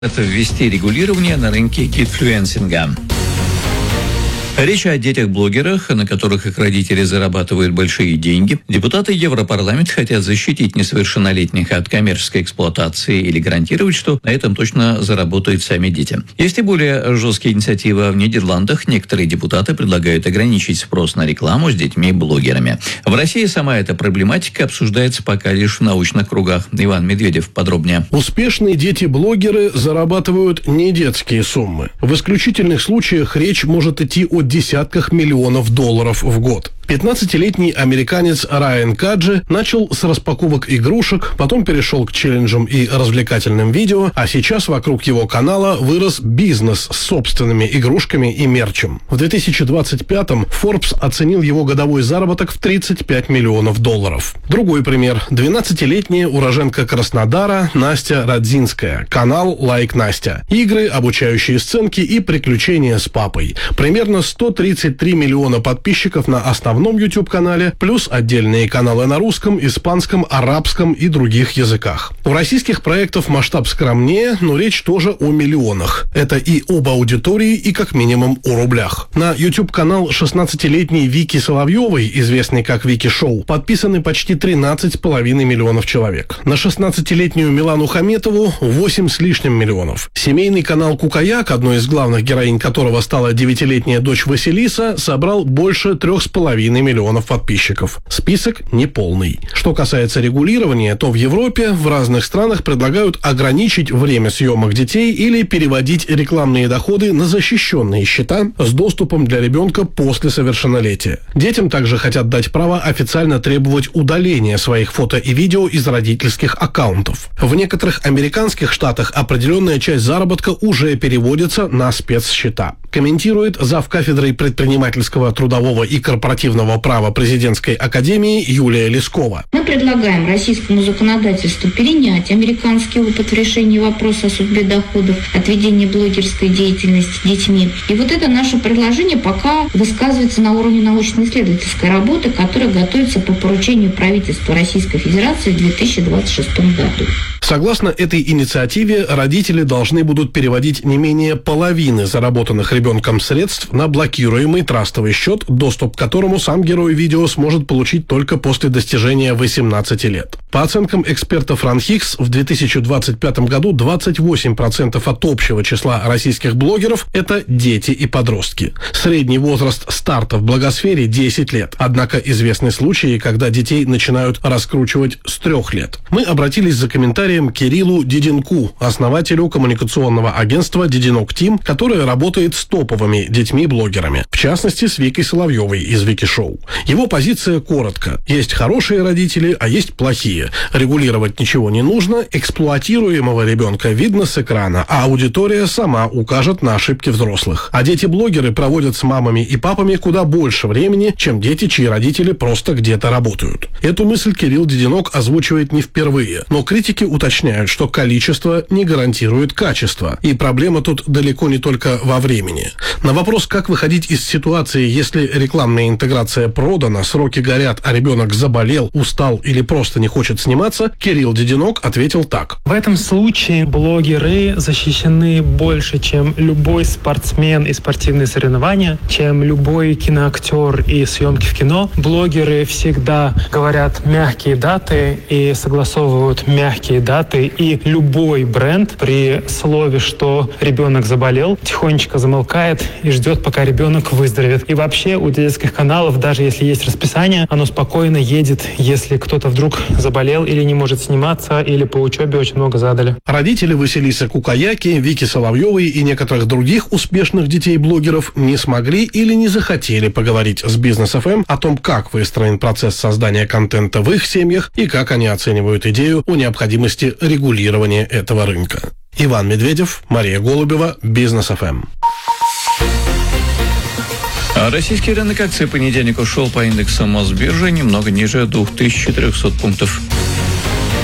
это ввести регулирование на рынке кидфлюенсинга. Речь о детях-блогерах, на которых их родители зарабатывают большие деньги. Депутаты Европарламента хотят защитить несовершеннолетних от коммерческой эксплуатации или гарантировать, что на этом точно заработают сами дети. Есть и более жесткие инициативы в Нидерландах. Некоторые депутаты предлагают ограничить спрос на рекламу с детьми-блогерами. В России сама эта проблематика обсуждается пока лишь в научных кругах. Иван Медведев подробнее. Успешные дети-блогеры зарабатывают не детские суммы. В исключительных случаях речь может идти о десятках миллионов долларов в год. 15-летний американец Райан Каджи начал с распаковок игрушек, потом перешел к челленджам и развлекательным видео, а сейчас вокруг его канала вырос бизнес с собственными игрушками и мерчем. В 2025-м Forbes оценил его годовой заработок в 35 миллионов долларов. Другой пример. 12-летняя уроженка Краснодара Настя Радзинская. Канал «Лайк Настя». Игры, обучающие сценки и приключения с папой. Примерно 133 миллиона подписчиков на основном YouTube-канале, плюс отдельные каналы на русском, испанском, арабском и других языках. У российских проектов масштаб скромнее, но речь тоже о миллионах. Это и об аудитории, и как минимум о рублях. На YouTube-канал 16-летней Вики Соловьевой, известной как Вики Шоу, подписаны почти 13,5 миллионов человек. На 16-летнюю Милану Хаметову 8 с лишним миллионов. Семейный канал Кукаяк, одной из главных героинь которого стала 9-летняя дочь Василиса, собрал больше 3,5 миллионов подписчиков. Список неполный. Что касается регулирования, то в Европе в разных странах предлагают ограничить время съемок детей или переводить рекламные доходы на защищенные счета с доступом для ребенка после совершеннолетия. Детям также хотят дать право официально требовать удаления своих фото и видео из родительских аккаунтов. В некоторых американских штатах определенная часть заработка уже переводится на спецсчета. Комментирует завкафедрой предпринимательского, трудового и корпоративного права президентской академии Юлия Лескова. Мы предлагаем российскому законодательству перенять американский опыт в решении вопроса о судьбе доходов от ведения блогерской деятельности детьми. И вот это наше предложение пока высказывается на уровне научно-исследовательской работы, которая готовится по поручению правительства Российской Федерации в 2026 году. Согласно этой инициативе, родители должны будут переводить не менее половины заработанных ребенком средств на блокируемый трастовый счет, доступ к которому сам герой видео сможет получить только после достижения 18 лет. По оценкам экспертов РАНХИКС, в 2025 году 28% от общего числа российских блогеров – это дети и подростки. Средний возраст старта в блогосфере – 10 лет. Однако известны случаи, когда детей начинают раскручивать с 3 лет. Мы обратились за комментарием к Кириллу Диденку, основателю коммуникационного агентства «Диденок Тим», которое работает с топовыми детьми-блогерами, в частности, с Викой Соловьевой из Вики Шоу. Его позиция коротко. Есть хорошие родители, а есть плохие. Регулировать ничего не нужно, эксплуатируемого ребенка видно с экрана, а аудитория сама укажет на ошибки взрослых. А дети-блогеры проводят с мамами и папами куда больше времени, чем дети, чьи родители просто где-то работают. Эту мысль Кирилл Диденок озвучивает не впервые, но критики уточняют, что количество не гарантирует качество, и проблема тут далеко не только во времени. На вопрос, как выходить из ситуации, если рекламная интеграция продана, сроки горят, а ребенок заболел, устал или просто не хочет сниматься, Кирилл Диденок ответил так. В этом случае блогеры защищены больше, чем любой спортсмен и спортивные соревнования, чем любой киноактер и съемки в кино. Блогеры всегда говорят мягкие даты и согласовывают мягкие даты, и любой бренд при слове, что ребенок заболел, тихонечко замолкает и ждет, пока ребенок выздоровеет. И вообще у детских каналов, даже если есть расписание, оно спокойно едет, если кто-то вдруг заболел или не может сниматься, или по учебе очень много задали. Родители Василисы Кукаяки, Вики Соловьевой и некоторых других успешных детей-блогеров не смогли или не захотели поговорить с Бизнес ФМ о том, как выстроен процесс создания контента в их семьях и как они оценивают идею о необходимости регулирования этого рынка. Иван Медведев, Мария Голубева, Бизнес ФМ. Российский рынок акций в понедельник ушел по индексу Мосбиржи немного ниже 2400 пунктов.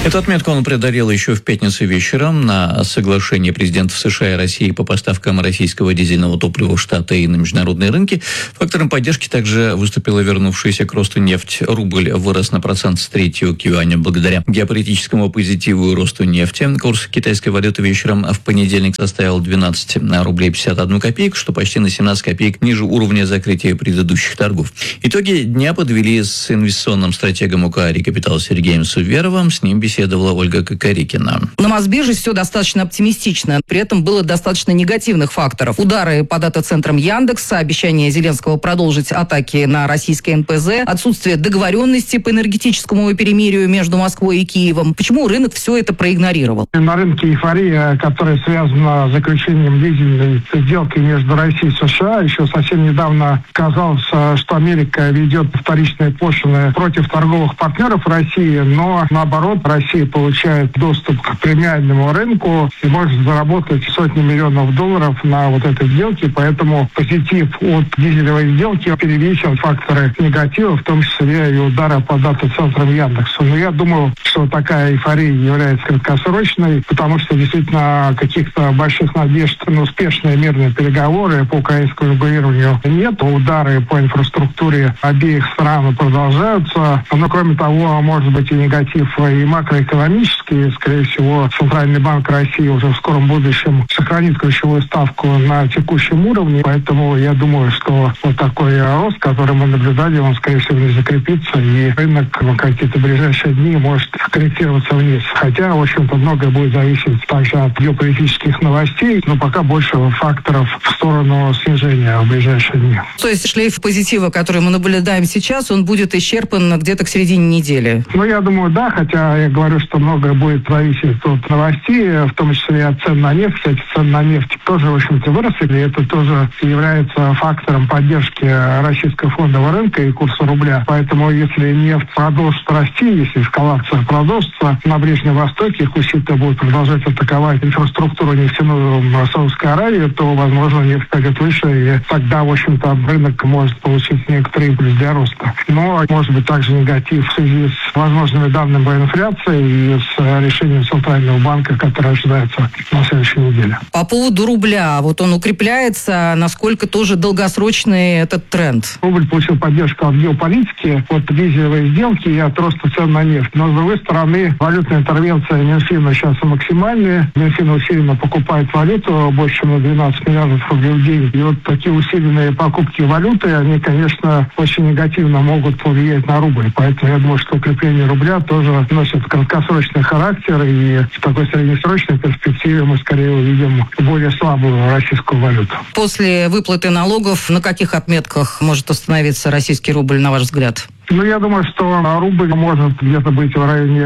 Эту отметку он преодолел еще в пятницу вечером на соглашение президентов США и России по поставкам российского дизельного топлива в Штаты и на международные рынки. Фактором поддержки также выступила вернувшаяся к росту нефть. Рубль вырос на процент с 3 к юаню благодаря геополитическому позитиву и росту нефти. Курс китайской валюты вечером в понедельник составил 12 рублей 51 копейку, что почти на 17 копеек ниже уровня закрытия предыдущих торгов. Итоги дня подвели с инвестиционным стратегом УК «Рекапитал» Сергеем Суверовым. С ним беседовала Ольга Кокорикина. На Мосбирже все достаточно оптимистично. При этом было достаточно негативных факторов. Удары по дата-центрам Яндекса, обещание Зеленского продолжить атаки на российское НПЗ, отсутствие договоренности по энергетическому перемирию между Москвой и Киевом. Почему рынок все это проигнорировал? На рынке эйфория, которая связана с заключением дизельной сделки между Россией и США. Еще совсем недавно казалось, что Америка ведет вторичные пошлины против торговых партнеров России, но наоборот, Россия получает доступ к премиальному рынку и может заработать сотни миллионов долларов на вот этой сделке. Поэтому позитив от дизелевой сделки перевесил факторы негатива, в том числе и удара по дата-центрам Яндекса. Но я думаю, что такая эйфория является краткосрочной, потому что действительно каких-то больших надежд на успешные мирные переговоры по украинскому регулированию нет. Удары по инфраструктуре обеих стран продолжаются. Но кроме того, может быть и негатив и макроэкономический. Скорее всего, Центральный банк России уже в скором будущем сохранит ключевую ставку на текущем уровне. Поэтому я думаю, что вот такой рост, который мы наблюдали, он, скорее всего, не закрепится. И рынок в какие-то ближайшие дни может корректироваться вниз. Хотя, в общем-то, многое будет зависеть также от геополитических новостей, но пока больше факторов в сторону снижения в ближайшие дни. То есть шлейф позитива, который мы наблюдаем сейчас, он будет исчерпан где-то к середине недели? Ну, я думаю, да, хотя я говорю, что многое будет зависеть от новостей, в том числе и от цен на нефть. Кстати, цены на нефть тоже, в общем-то, выросли, и это тоже является фактором поддержки российского фондового рынка и курса рубля. Поэтому, если нефть продолжит расти, если эскалация продолжится на Ближнем Востоке, хуситы будут продолжать атаковать инфраструктуру нефтяную Саудовской Аравии, то, возможно, нефть пойдет выше, и тогда, в общем-то, рынок может получить некоторый импульс для роста. Но, может быть, также негатив в связи с возможными данными по инфляции и с решением Центрального банка, которое ожидается на следующей неделе. По поводу рубля, вот он укрепляется, насколько тоже долгосрочный этот тренд? Рубль получил поддержку от геополитики, от дизелевой сделки и от роста цен на нефть. Но, с другой стороны, валютная интервенция Минфина сейчас максимальная. Минфин усиленно покупает валюту, больше, чем на 12 миллиардов рублей в день. И вот такие усиленные покупки валюты, они, конечно, очень негативно могут повлиять на рубль. Поэтому я думаю, что укрепление рубля тоже носит краткосрочный характер, и в такой среднесрочной перспективе мы скорее увидим более слабую российскую валюту. После выплаты налогов на каких отметках может остановиться российский рубль, на ваш взгляд? Ну, я думаю, что рубль может где-то быть в районе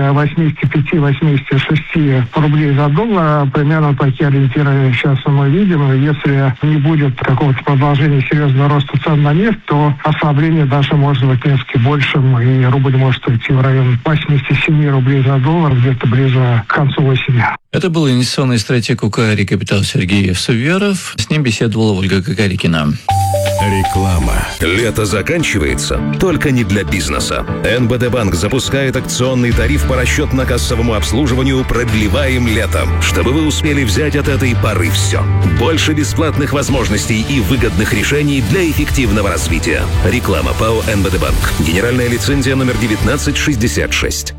85-86 рублей за доллар. Примерно такие ориентиры сейчас мы видим. Если не будет какого-то продолжения серьезного роста цен на нефть, то ослабление даже может быть несколько большим, и рубль может уйти в район 87 рублей за доллар, где-то ближе к концу осени. Это был инвестиционный стратег УК «Рекапитал» Сергей Суверов. С ним беседовала Ольга Кокорикина. Реклама. Лето заканчивается, только не для бизнеса. НБД Банк запускает акционный тариф по расчетно-кассовому обслуживанию «Продлеваем летом», чтобы вы успели взять от этой поры все. Больше бесплатных возможностей и выгодных решений для эффективного развития. Реклама ПАО НБД Банк. Генеральная лицензия номер 1966.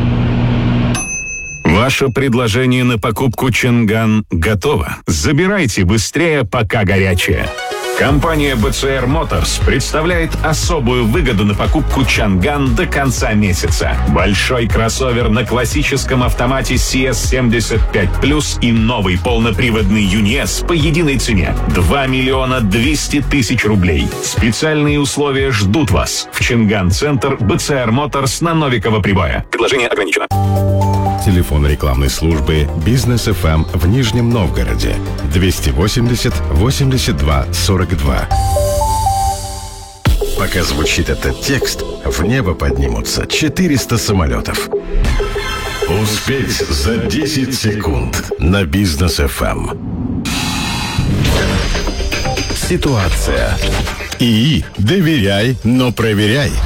Ваше предложение на покупку Чанган готово. Забирайте быстрее, пока горячее. Компания BCR Motors представляет особую выгоду на покупку Чанган до конца месяца. Большой кроссовер на классическом автомате CS75+, и новый полноприводный UNI-S по единой цене – 2 200 000 рублей. Специальные условия ждут вас в Чанган-центр BCR Motors на Новикова-Прибоя. Предложение ограничено. Телефон рекламной службы «Бизнес ФМ» в Нижнем Новгороде 280 82 42. Пока звучит этот текст, в небо поднимутся 400 самолетов. Успеть за 10 секунд на «Бизнес ФМ». Ситуация. ИИ. Доверяй, но проверяй.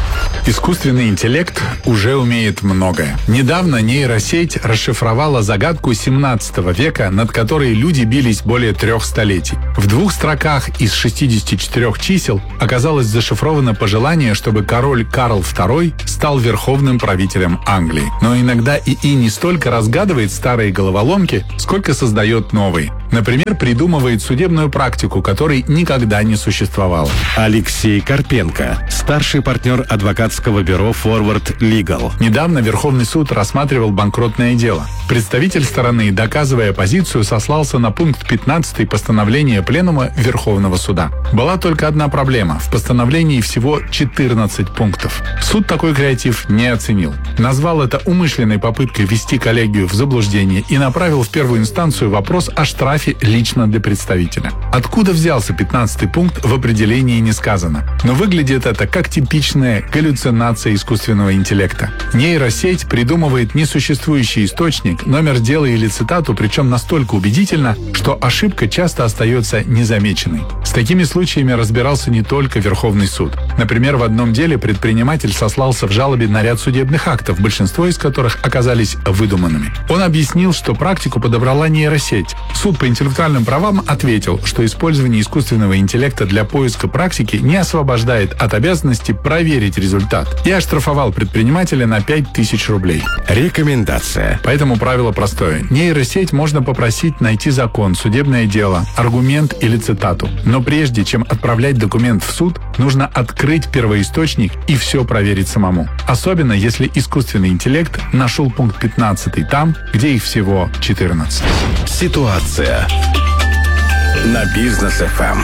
Искусственный интеллект уже умеет многое. Недавно нейросеть расшифровала загадку 17 века, над которой люди бились более 3 столетий. В 2 строках из 64 чисел оказалось зашифровано пожелание, чтобы король Карл II стал верховным правителем Англии. Но иногда ИИ не столько разгадывает старые головоломки, сколько создает новые. Например, придумывает судебную практику, которой никогда не существовало. Алексей Карпенко, старший партнер адвокатского бюро Forward Legal. Недавно Верховный суд рассматривал банкротное дело. Представитель стороны, доказывая позицию, сослался на пункт 15 постановления Пленума Верховного суда. Была только одна проблема. В постановлении всего 14 пунктов. Суд такой креатив не оценил. Назвал это умышленной попыткой ввести коллегию в заблуждение и направил в первую инстанцию вопрос о штрафе лично для представителя. Откуда взялся 15 пункт, в определении не сказано. Но выглядит это как типичная галлюцинация искусственного интеллекта. Нейросеть придумывает несуществующий источник, номер дела или цитату, причем настолько убедительно, что ошибка часто остается незамеченной. С такими случаями разбирался не только Верховный суд. Например, в одном деле предприниматель сослался в жалобе на ряд судебных актов, большинство из которых оказались выдуманными. Он объяснил, что практику подобрала нейросеть. Суд по интеллектуальным правам ответил, что использование искусственного интеллекта для поиска практики не освобождает от обязанности проверить результат и оштрафовал предпринимателя на 5000 рублей. Рекомендация. Поэтому правило простое. Нейросеть можно попросить найти закон, судебное дело, аргумент или цитату. Но прежде чем отправлять документ в суд, нужно открыть первоисточник и все проверить самому. Особенно, если искусственный интеллект нашел пункт 15 там, где их всего 14. Ситуация на Бизнес ФМ.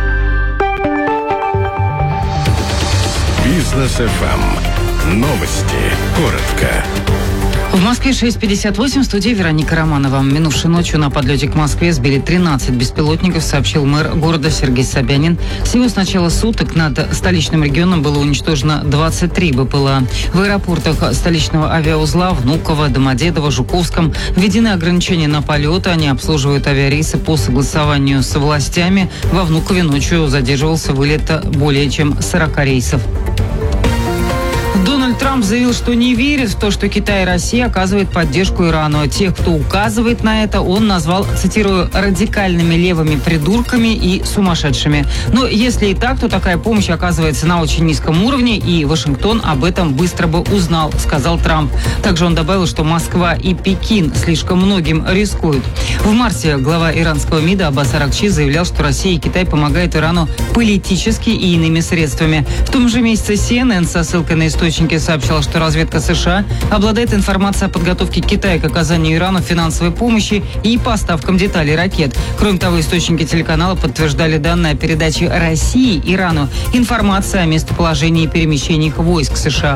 Бизнес ФМ. Новости. Коротко. В Москве 6:58, в студии Вероника Романова. Минувшей ночью на подлете к Москве сбили 13 беспилотников, сообщил мэр города Сергей Собянин. Всего с начала суток над столичным регионом было уничтожено 23 БПЛА. В аэропортах столичного авиаузла Внуково, Домодедово, Жуковском введены ограничения на полеты. Они обслуживают авиарейсы по согласованию с властями. Во Внукове ночью задерживался вылет более чем 40 рейсов. Дональд Трамп заявил, что не верит в то, что Китай и Россия оказывают поддержку Ирану. Тех, кто указывает на это, он назвал, цитирую, радикальными левыми придурками и сумасшедшими. Но если и так, то такая помощь оказывается на очень низком уровне, и Вашингтон об этом быстро бы узнал, сказал Трамп. Также он добавил, что Москва и Пекин слишком многим рискуют. В марте глава иранского МИДа Аббас Аракчи заявлял, что Россия и Китай помогают Ирану политически и иными средствами. В том же месяце CNN со ссылкой на источники сообщал, что разведка США обладает информацией о подготовке Китая к оказанию Ирану финансовой помощи и поставкам деталей ракет. Кроме того, источники телеканала подтверждали данные о передаче России Ирану информации о местоположении и перемещениях войск США.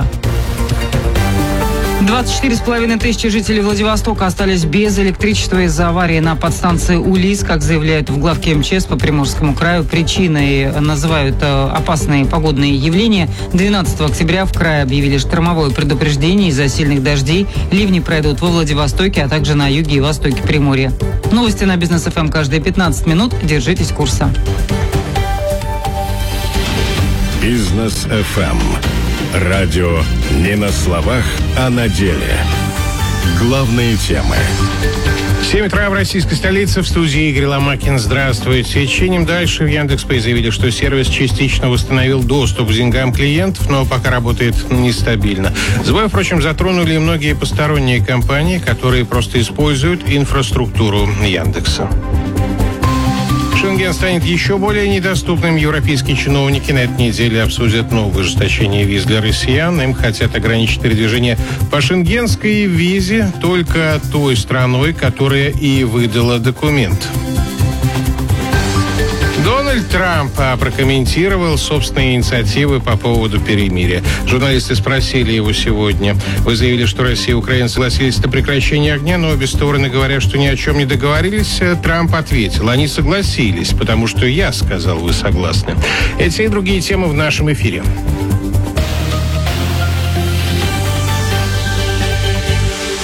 24,5 тысячи жителей Владивостока остались без электричества из-за аварии на подстанции Улис. Как заявляют в главке МЧС по Приморскому краю, причиной называют опасные погодные явления. 12 октября в крае объявили штормовое предупреждение из-за сильных дождей. Ливни пройдут во Владивостоке, а также на юге и востоке Приморья. Новости на Бизнес ФМ каждые 15 минут. Держитесь курса. Бизнес ФМ. Радио не на словах, а на деле. Главные темы. 7 утра в российской столице, в студии Игорь Ломакин. Здравствуйте. Чиним дальше. В Яндекс.Пэй заявили, что сервис частично восстановил доступ к деньгам клиентов, но пока работает нестабильно. Сбои, впрочем, затронули и многие посторонние компании, которые просто используют инфраструктуру Яндекса. Шенген станет еще более недоступным. Европейские чиновники на этой неделе обсудят новое ужесточение виз для россиян. Им хотят ограничить передвижение по шенгенской визе только той страной, которая и выдала документ. Дональд Трамп прокомментировал собственные инициативы по поводу перемирия. Журналисты спросили его сегодня. Вы заявили, что Россия и Украина согласились на прекращение огня, но обе стороны говорят, что ни о чем не договорились. Трамп ответил: они согласились, потому что я сказал, вы согласны. Эти и другие темы в нашем эфире.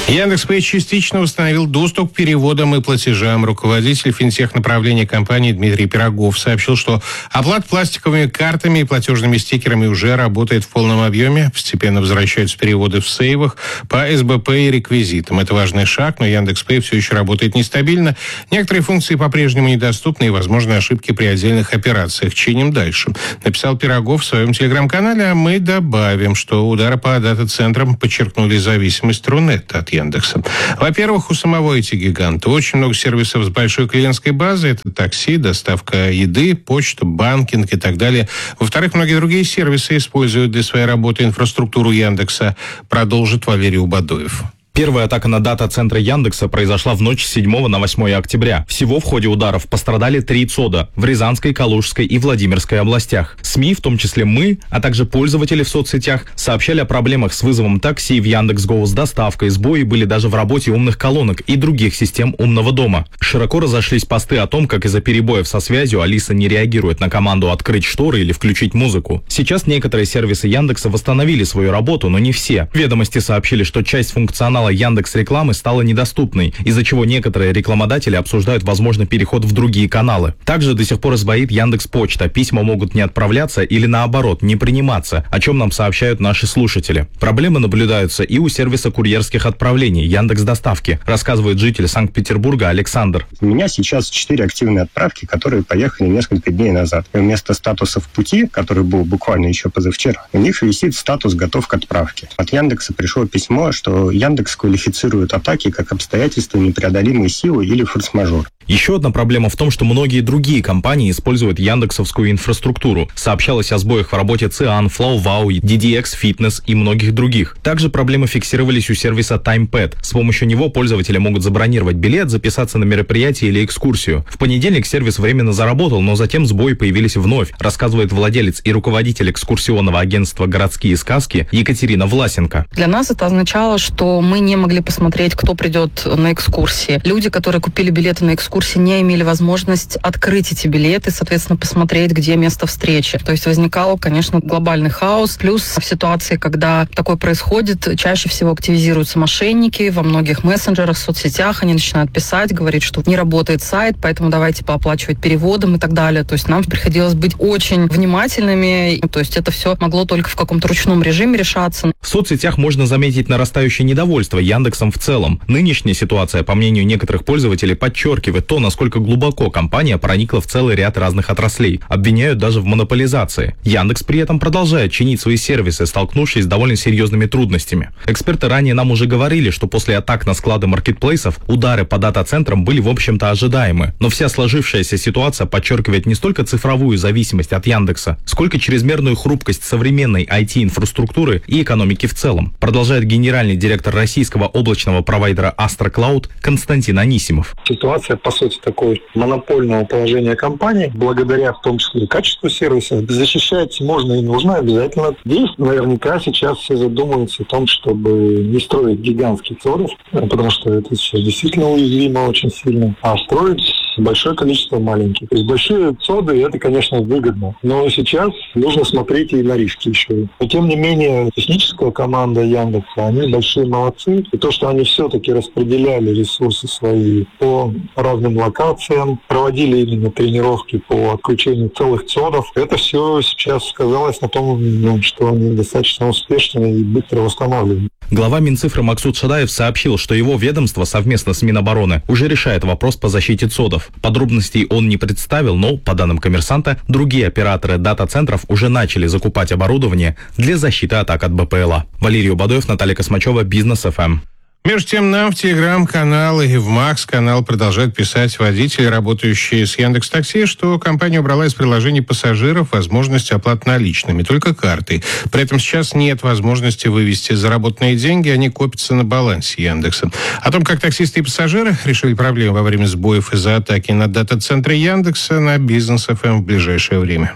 Яндекс.Пэй частично восстановил доступ к переводам и платежам. Руководитель финтех-направления компании Дмитрий Пирогов сообщил, что оплата пластиковыми картами и платежными стикерами уже работает в полном объеме. Постепенно возвращаются переводы в сейвах по СБП и реквизитам. Это важный шаг, но Яндекс.Пэй все еще работает нестабильно. Некоторые функции по-прежнему недоступны и возможны ошибки при отдельных операциях. Чиним дальше. Написал Пирогов в своем телеграм-канале, а мы добавим, что удары по дата-центрам подчеркнули зависимость Рунета от Яндекса. Во-первых, у самого IT-гиганта очень много сервисов с большой клиентской базой. Это такси, доставка еды, почта, банкинг и так далее. Во-вторых, многие другие сервисы используют для своей работы инфраструктуру Яндекса. Продолжит Валерий Убадоев. Первая атака на дата-центры Яндекса произошла в ночь с 7 на 8 октября. Всего в ходе ударов пострадали 3 ЦОДа в Рязанской, Калужской и Владимирской областях. СМИ, в том числе мы, а также пользователи в соцсетях, сообщали о проблемах с вызовом такси в Яндекс.Гоу, с доставкой. Сбои были даже в работе умных колонок и других систем умного дома. Широко разошлись посты о том, как из-за перебоев со связью Алиса не реагирует на команду «открыть шторы» или «включить музыку». Сейчас некоторые сервисы Яндекса восстановили свою работу, но не все. Ведомости сообщили, что часть функционала Яндекс.Рекламы стала недоступной, из-за чего некоторые рекламодатели обсуждают возможный переход в другие каналы. Также до сих пор сбоит Яндекс.Почта. Письма могут не отправляться или наоборот не приниматься, о чем нам сообщают наши слушатели. Проблемы наблюдаются и у сервиса курьерских отправлений Яндекс.Доставки, рассказывает житель Санкт-Петербурга Александр. У меня сейчас 4 активные отправки, которые поехали несколько дней назад. И вместо статуса в пути, который был буквально еще позавчера, у них висит статус «Готов к отправке». От Яндекса пришло письмо, что Яндекс квалифицирует атаки как обстоятельства непреодолимой силы или форс-мажор. Еще одна проблема в том, что многие другие компании используют яндексовскую инфраструктуру. Сообщалось о сбоях в работе Циан, FlowWow, DDX Fitness и многих других. Также проблемы фиксировались у сервиса TimePad. С помощью него пользователи могут забронировать билет, записаться на мероприятие или экскурсию. В понедельник сервис временно заработал, но затем сбои появились вновь, рассказывает владелец и руководитель экскурсионного агентства «Городские сказки» Екатерина Власенко. Для нас это означало, что мы не могли посмотреть, кто придет на экскурсии. Люди, которые купили билеты на экскурсии, не имели возможность открыть эти билеты, соответственно, посмотреть, где место встречи. То есть возникал, конечно, глобальный хаос. Плюс в ситуации, когда такое происходит, чаще всего активизируются мошенники во многих мессенджерах, соцсетях. Они начинают писать, говорить, что не работает сайт, поэтому давайте пооплачивать переводом и так далее. То есть нам приходилось быть очень внимательными. То есть это все могло только в каком-то ручном режиме решаться. В соцсетях можно заметить нарастающее недовольство Яндексом в целом. Нынешняя ситуация, по мнению некоторых пользователей, подчеркивает то, насколько глубоко компания проникла в целый ряд разных отраслей. Обвиняют даже в монополизации. Яндекс при этом продолжает чинить свои сервисы, столкнувшись с довольно серьезными трудностями. Эксперты ранее нам уже говорили, что после атак на склады маркетплейсов удары по дата-центрам были, в общем-то, ожидаемы. Но вся сложившаяся ситуация подчеркивает не столько цифровую зависимость от Яндекса, сколько чрезмерную хрупкость современной IT-инфраструктуры и экономики в целом, продолжает генеральный директор российского облачного провайдера Astra Cloud Константин Анисимов. Ситуация, по сути, такой монопольного положения компании, благодаря в том числе качеству сервиса, защищать можно и нужно обязательно. Здесь наверняка сейчас все задумываются о том, чтобы не строить гигантских ЦОДов, потому что это сейчас действительно уязвимо очень сильно, а строить большое количество маленьких. То есть большие ЦОДы, это, конечно, выгодно. Но сейчас нужно смотреть и на риски еще. Но, тем не менее, техническая команда Яндекса, они большие молодцы. И то, что они все-таки распределяли ресурсы свои по разным локациям, проводили именно тренировки по отключению целых ЦОДов, это все сейчас сказалось на том, что они достаточно успешны и быстро восстанавливают. Глава Минцифры Максут Шадаев сообщил, что его ведомство совместно с Минобороны уже решает вопрос по защите ЦОДов. Подробностей он не представил, но, по данным «Коммерсанта», другие операторы дата-центров уже начали закупать оборудование для защиты атак от БПЛА. Валерий Убадоев, Наталья Космачева, Бизнес ФМ. Между тем, нам в Телеграм-канал и в Макс-канал продолжают писать водители, работающие с Яндекс.Такси, что компания убрала из приложений пассажиров возможность оплаты наличными, только картой. При этом сейчас нет возможности вывести заработанные деньги, они копятся на балансе Яндекса. О том, как таксисты и пассажиры решили проблемы во время сбоев из-за атаки на дата-центры Яндекса, на Бизнес ФМ в ближайшее время.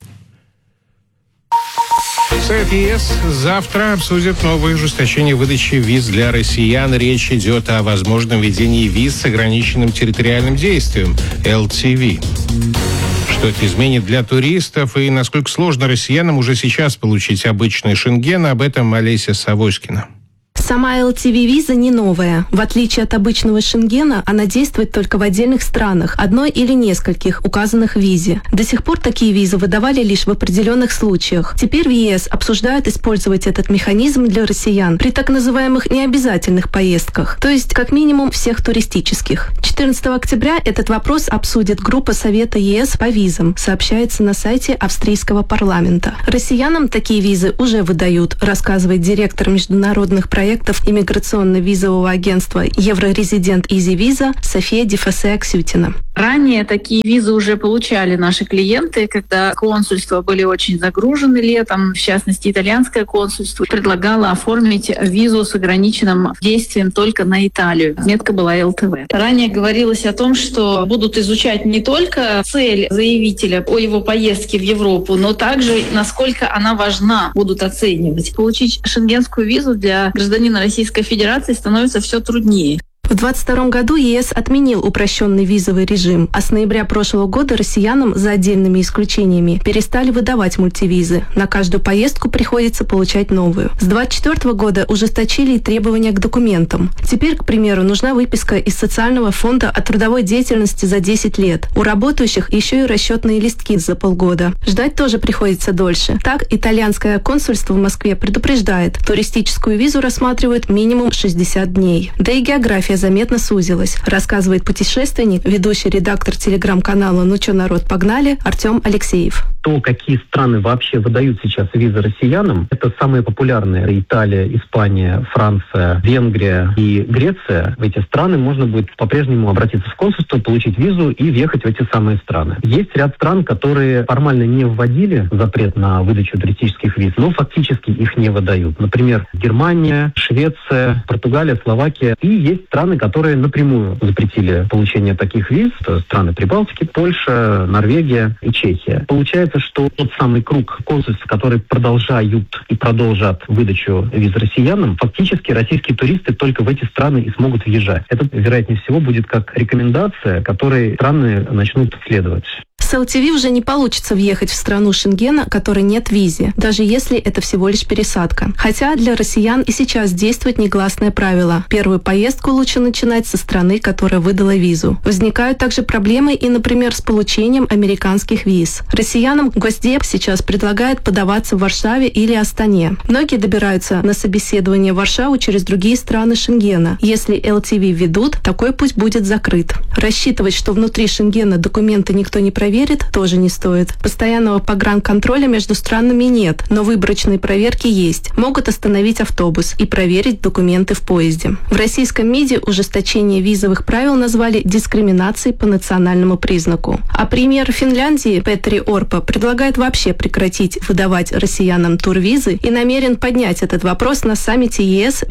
Совет ЕС завтра обсудит новое ужесточение выдачи виз для россиян. Речь идет о возможном введении виз с ограниченным территориальным действием – LTV. Что это изменит для туристов и насколько сложно россиянам уже сейчас получить обычный Шенген, об этом Олеся Савоськина. Сама LTV-виза не новая. В отличие от обычного Шенгена, она действует только в отдельных странах, одной или нескольких, указанных в визе. До сих пор такие визы выдавали лишь в определенных случаях. Теперь в ЕС обсуждают использовать этот механизм для россиян при так называемых необязательных поездках, то есть как минимум всех туристических. 14 октября этот вопрос обсудит группа Совета ЕС по визам, сообщается на сайте австрийского парламента. Россиянам такие визы уже выдают, рассказывает директор международных проектов иммиграционно-визового агентства Еврорезидент Изи Виза София Дефасе-Аксютина. Ранее такие визы уже получали наши клиенты, когда консульства были очень загружены летом. В частности, итальянское консульство предлагало оформить визу с ограниченным действием только на Италию. Метка была ЛТВ. Ранее говорилось о том, что будут изучать не только цель заявителя о его поездке в Европу, но также насколько она важна, будут оценивать. Получить шенгенскую визу для гражданина Российской Федерации становится все труднее. В 2022 году ЕС отменил упрощенный визовый режим, а с ноября прошлого года россиянам, за отдельными исключениями, перестали выдавать мультивизы. На каждую поездку приходится получать новую. С 2024 года ужесточили требования к документам. Теперь, к примеру, нужна выписка из социального фонда о трудовой деятельности за 10 лет. У работающих еще и расчетные листки за полгода. Ждать тоже приходится дольше. Так, итальянское консульство в Москве предупреждает, туристическую визу рассматривают минимум 60 дней. Да и география заметно сузилась, рассказывает путешественник, ведущий редактор телеграм-канала «Ну чё, народ, погнали» Артем Алексеев. То, какие страны вообще выдают сейчас визы россиянам, это самые популярные: Италия, Испания, Франция, Венгрия и Греция. В эти страны можно будет по-прежнему обратиться в консульство, получить визу и въехать в эти самые страны. Есть ряд стран, которые формально не вводили запрет на выдачу туристических виз, но фактически их не выдают. Например, Германия, Швеция, Португалия, Словакия. И есть страны, которые напрямую запретили получение таких виз. Это страны Прибалтики, Польша, Норвегия и Чехия. Получается, что тот самый круг консульств, которые продолжают и продолжат выдачу виз россиянам, фактически российские туристы только в эти страны и смогут въезжать. Это, вероятнее всего, будет как рекомендация, которой страны начнут следовать. С LTV уже не получится въехать в страну Шенгена, которой нет визы, даже если это всего лишь пересадка. Хотя для россиян и сейчас действует негласное правило. Первую поездку лучше начинать со страны, которая выдала визу. Возникают также проблемы и, например, с получением американских виз. Россиянам Госдеп сейчас предлагает подаваться в Варшаве или Астане. Многие добираются на собеседование в Варшаву через другие страны Шенгена. Если LTV введут, такой путь будет закрыт. Рассчитывать, что внутри Шенгена документы никто не проверит, тоже не стоит. Постоянного погранконтроля между странами нет, но выборочные проверки есть. Могут остановить автобус и проверить документы в поезде. В российском МИДе ужесточение визовых правил назвали дискриминацией по национальному признаку. А премьер Финляндии Петри Орпа предлагает вообще прекратить выдавать россиянам турвизы и намерен поднять этот вопрос на саммите ЕС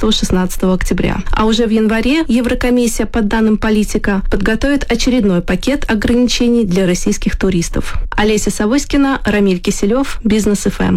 15-16 октября. А уже в январе Еврокомиссия, по данным Политика, подготовит очередной пакет ограничений для российских туристов. Олеся Савоськина, Рамиль Киселев, Бизнес ФМ.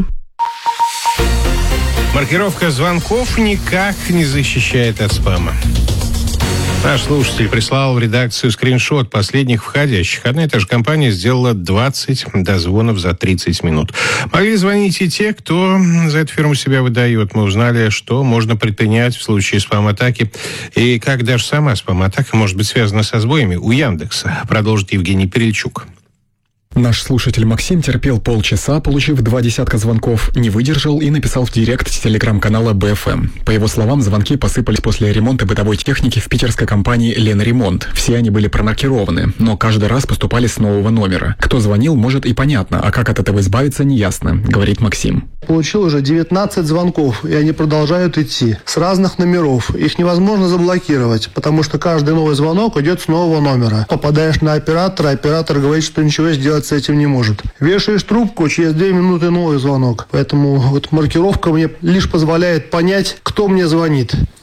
Маркировка звонков никак не защищает от спама. Наш слушатель прислал в редакцию скриншот последних входящих. Одна и та же компания сделала 20 дозвонов за 30 минут. Могли звонить и те, кто за эту фирму себя выдает. Мы узнали, что можно предпринять в случае спам-атаки и как даже сама спам-атака может быть связана со сбоями у Яндекса, продолжит Евгений Перельчук. Наш слушатель Максим терпел полчаса, получив 20 звонков, не выдержал и написал в директ телеграм-канала БФМ. По его словам, звонки посыпались после ремонта бытовой техники в питерской компании «Лена Ремонт». Все они были промаркированы, но каждый раз поступали с нового номера. Кто звонил, может и понятно, а как от этого избавиться, неясно, говорит Максим. Получил уже 19 звонков, и они продолжают идти. С разных номеров. Их невозможно заблокировать, потому что каждый новый звонок идет с нового номера. Попадаешь на оператора, оператор говорит, что ничего сделать с этим не может. Вешаешь трубку, через 2 минуты новый звонок. Поэтому вот маркировка мне лишь позволяет понять, кто мне звонит.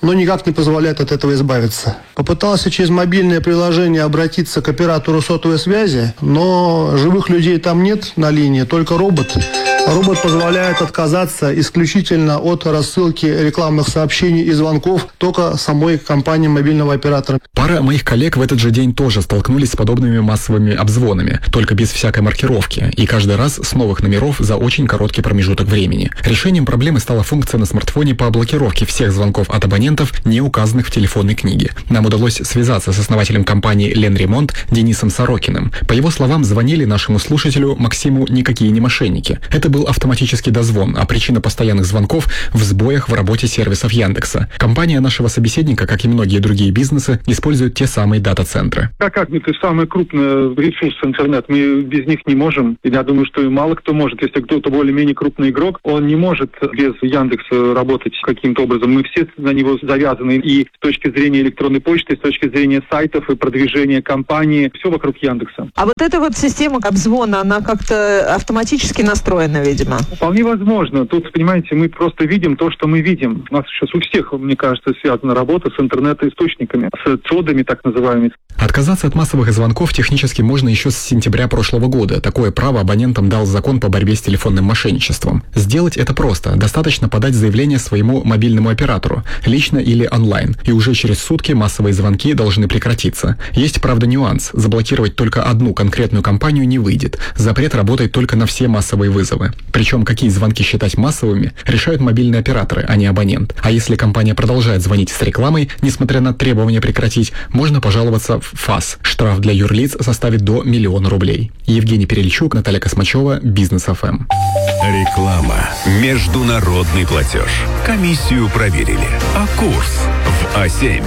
но никак не позволяет от этого избавиться. Попытался через мобильное приложение обратиться к оператору сотовой связи, но живых людей там нет на линии, только робот. Робот позволяет отказаться исключительно от рассылки рекламных сообщений и звонков только самой компании мобильного оператора. Пара моих коллег в этот же день тоже столкнулись с подобными массовыми обзвонами, только без всякой маркировки, и каждый раз с новых номеров за очень короткий промежуток времени. Решением проблемы стала функция на смартфоне по блокировке всех звонков от абонентов, не указанных в телефонной книге. Нам удалось связаться с основателем компании «Ленремонт» Денисом Сорокиным. По его словам, звонили нашему слушателю Максиму никакие не мошенники. Это был автоматический дозвон, а причина постоянных звонков в сбоях в работе сервисов Яндекса. Компания нашего собеседника, как и многие другие бизнесы, использует те самые дата-центры. Как это самый крупный ресурс интернет, мы без них не можем. И я думаю, что и мало кто может. Если кто-то более-менее крупный игрок, он не может без Яндекса работать каким-то образом. Мы все на него завязаны. И с точки зрения электронной почты, и с точки зрения сайтов и продвижения компании, все вокруг Яндекса. А вот эта вот система обзвона, она как-то автоматически настроена, видимо? Вполне возможно. Тут, понимаете, мы просто видим то, что мы видим. У нас сейчас у всех, мне кажется, связана работа с интернет-источниками, с цодами так называемыми. Отказаться от массовых звонков технически можно еще с сентября прошлого года. Такое право абонентам дал закон по борьбе с телефонным мошенничеством. Сделать это просто. Достаточно подать заявление своему мобильному оператору, лично или онлайн, и уже через сутки массовые звонки должны прекратиться. Есть, правда, нюанс. Заблокировать только одну конкретную компанию не выйдет. Запрет работает только на все массовые вызовы. Причем какие звонки считать массовыми, решают мобильные операторы, а не абонент. А если компания продолжает звонить с рекламой, несмотря на требования прекратить, можно пожаловаться в ФАС. Штраф для юрлиц составит до 1 000 000 рублей. Евгений Перельчук, Наталья Космачева, Бизнес ФМ. Реклама. Международный платеж. Комиссию проверили. А курс в А7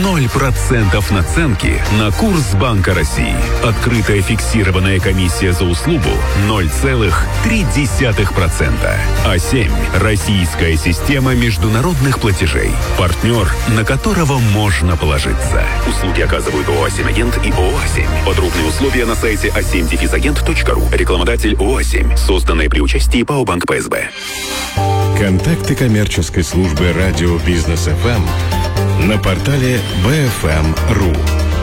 0% наценки на курс Банка России. Открытая фиксированная комиссия за услугу 0,3%. А7. Российская система международных платежей. Партнер, на которого можно положиться. Услуги оказывают ООО «А7-агент» и ООО «А7». Подробные условия на сайте a7-agent.ru. Рекламодатель ООО «А7». Созданное при участии ПАО «Банк ПСБ». Контакты коммерческой службы радио «Бизнес ФМ» на портале bfm.ru.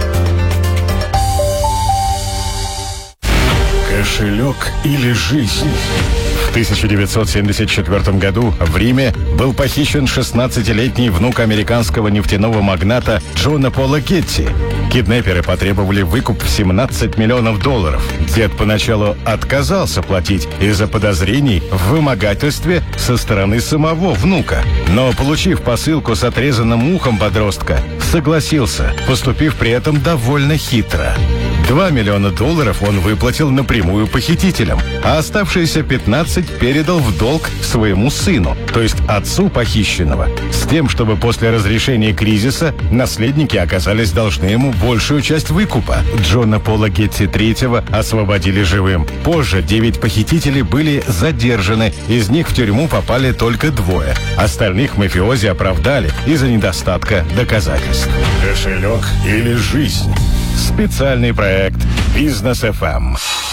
Кошелек или жизнь? В 1974 году в Риме был похищен 16-летний внук американского нефтяного магната Джона Пола Гетти. Киднеперы потребовали выкуп в $17 миллионов. Дед поначалу отказался платить из-за подозрений в вымогательстве со стороны самого внука. Но, получив посылку с отрезанным ухом подростка, согласился, поступив при этом довольно хитро. $2 миллиона он выплатил напрямую похитителям, а оставшиеся 15 передал в долг своему сыну, то есть отцу похищенного, с тем, чтобы после разрешения кризиса наследники оказались должны ему большую часть выкупа. Джона Пола Гетти III освободили живым. Позже 9 похитителей были задержаны, из них в тюрьму попали только 2. Остальных мафиози оправдали из-за недостатка доказательств. Кошелек или жизнь? Специальный проект «Бизнес ФМ».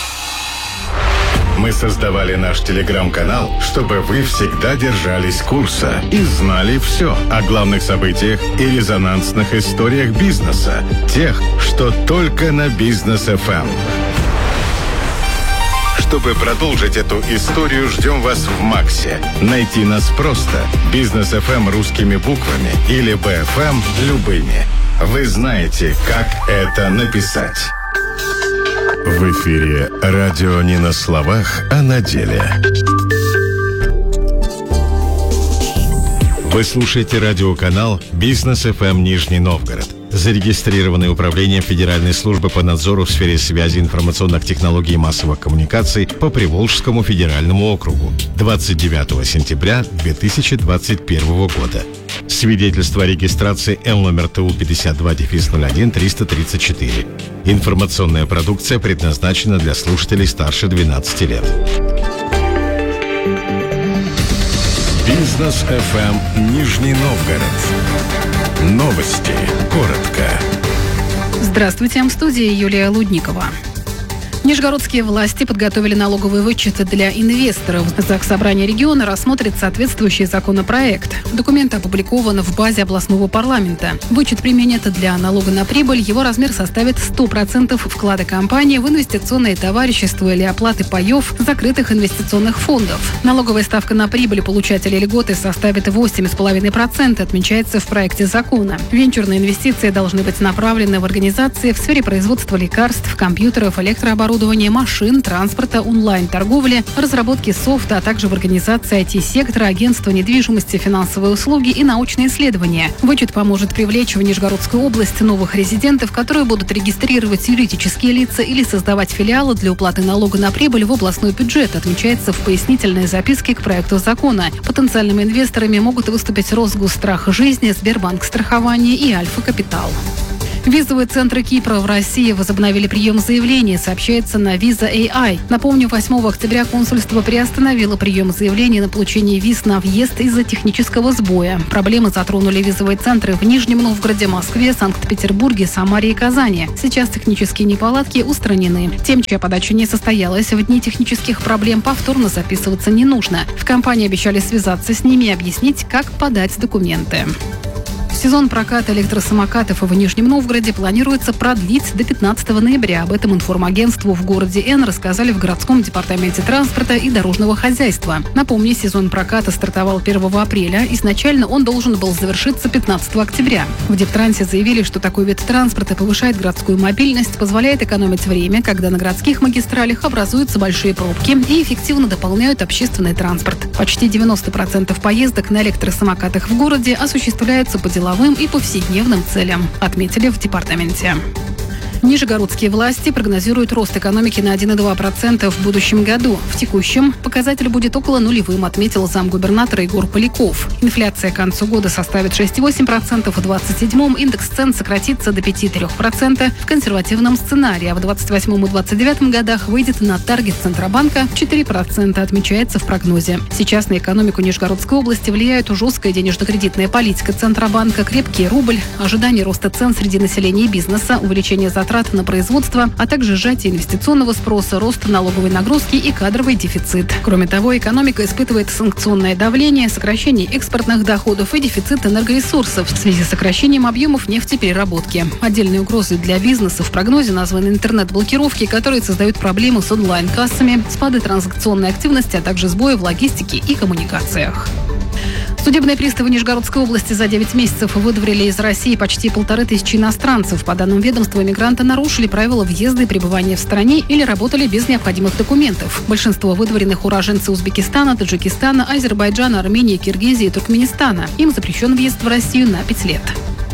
Мы создавали наш телеграм-канал, чтобы вы всегда держались курса и знали все о главных событиях и резонансных историях бизнеса, тех, что только на Бизнес ФМ. Чтобы продолжить эту историю, ждем вас в Максе. Найти нас просто. Бизнес ФМ русскими буквами или БФМ любыми. Вы знаете, как это написать. В эфире радио не на словах, а на деле. Вы слушаете радиоканал «Бизнес ФМ Нижний Новгород», зарегистрированное управлением Федеральной службы по надзору в сфере связи, информационных технологий и массовых коммуникаций по Приволжскому федеральному округу 29 сентября 2021 года. Свидетельство о регистрации Л номер ТУ 52-01-334. Информационная продукция предназначена для слушателей старше 12 лет. Бизнес ФМ Нижний Новгород. Новости. Коротко. Здравствуйте, в студии Юлия Лудникова. Нижегородские власти подготовили налоговые вычеты для инвесторов. Заксобрание региона рассмотрит соответствующий законопроект. Документ опубликован в базе областного парламента. Вычет применят для налога на прибыль. Его размер составит 100% вклада компании в инвестиционные товарищества или оплаты паев закрытых инвестиционных фондов. Налоговая ставка на прибыль получателей льготы составит 8,5%, отмечается в проекте закона. Венчурные инвестиции должны быть направлены в организации в сфере производства лекарств, компьютеров, электрооборудования, машин, транспорта, онлайн-торговли, разработки софта, а также в организации IT-сектора, агентства недвижимости, финансовые услуги и научные исследования. Вычет поможет привлечь в Нижегородскую область новых резидентов, которые будут регистрировать юридические лица или создавать филиалы для уплаты налога на прибыль в областной бюджет, отмечается в пояснительной записке к проекту закона. Потенциальными инвесторами могут выступить Росгосстрах жизни, Сбербанк страхования и Альфа Капитал. Визовые центры Кипра в России возобновили прием заявлений, сообщается на Visa AI. Напомню, 8 октября консульство приостановило прием заявлений на получение виз на въезд из-за технического сбоя. Проблемы затронули визовые центры в Нижнем Новгороде, Москве, Санкт-Петербурге, Самаре и Казани. Сейчас технические неполадки устранены. Тем, чья подача не состоялась в дни технических проблем, повторно записываться не нужно. В компании обещали связаться с ними и объяснить, как подать документы. Сезон проката электросамокатов в Нижнем Новгороде планируется продлить до 15 ноября. Об этом информагентству в городе Н рассказали в городском департаменте транспорта и дорожного хозяйства. Напомню, сезон проката стартовал 1 апреля. Изначально он должен был завершиться 15 октября. В Дептрансе заявили, что такой вид транспорта повышает городскую мобильность, позволяет экономить время, когда на городских магистралях образуются большие пробки, и эффективно дополняют общественный транспорт. Почти 90% поездок на электросамокатах в городе осуществляются по деловым и повседневным целям, отметили в департаменте. Нижегородские власти прогнозируют рост экономики на 1,2% в будущем году. В текущем показатель будет около нулевым, отметил замгубернатора Егор Поляков. Инфляция к концу года составит 6,8%, в 27-м индекс цен сократится до 5,3% в консервативном сценарии, а в 28-м и 29-м годах выйдет на таргет Центробанка 4%, отмечается в прогнозе. Сейчас на экономику Нижегородской области влияют жесткая денежно-кредитная политика Центробанка, крепкий рубль, ожидание роста цен среди населения и бизнеса, увеличение затрат на производство, а также сжатие инвестиционного спроса, рост налоговой нагрузки и кадровый дефицит. Кроме того, экономика испытывает санкционное давление, сокращение экспортных доходов и дефицит энергоресурсов в связи с сокращением объемов нефтепереработки. Отдельной угрозой для бизнеса в прогнозе названы интернет-блокировки, которые создают проблемы с онлайн-кассами, спады транзакционной активности, а также сбои в логистике и коммуникациях. Судебные приставы Нижегородской области за 9 месяцев выдворили из России почти 1500 иностранцев. По данным ведомства, мигранты нарушили правила въезда и пребывания в стране или работали без необходимых документов. Большинство выдворенных уроженцы Узбекистана, Таджикистана, Азербайджана, Армении, Киргизии и Туркменистана. Им запрещен въезд в Россию на 5 лет.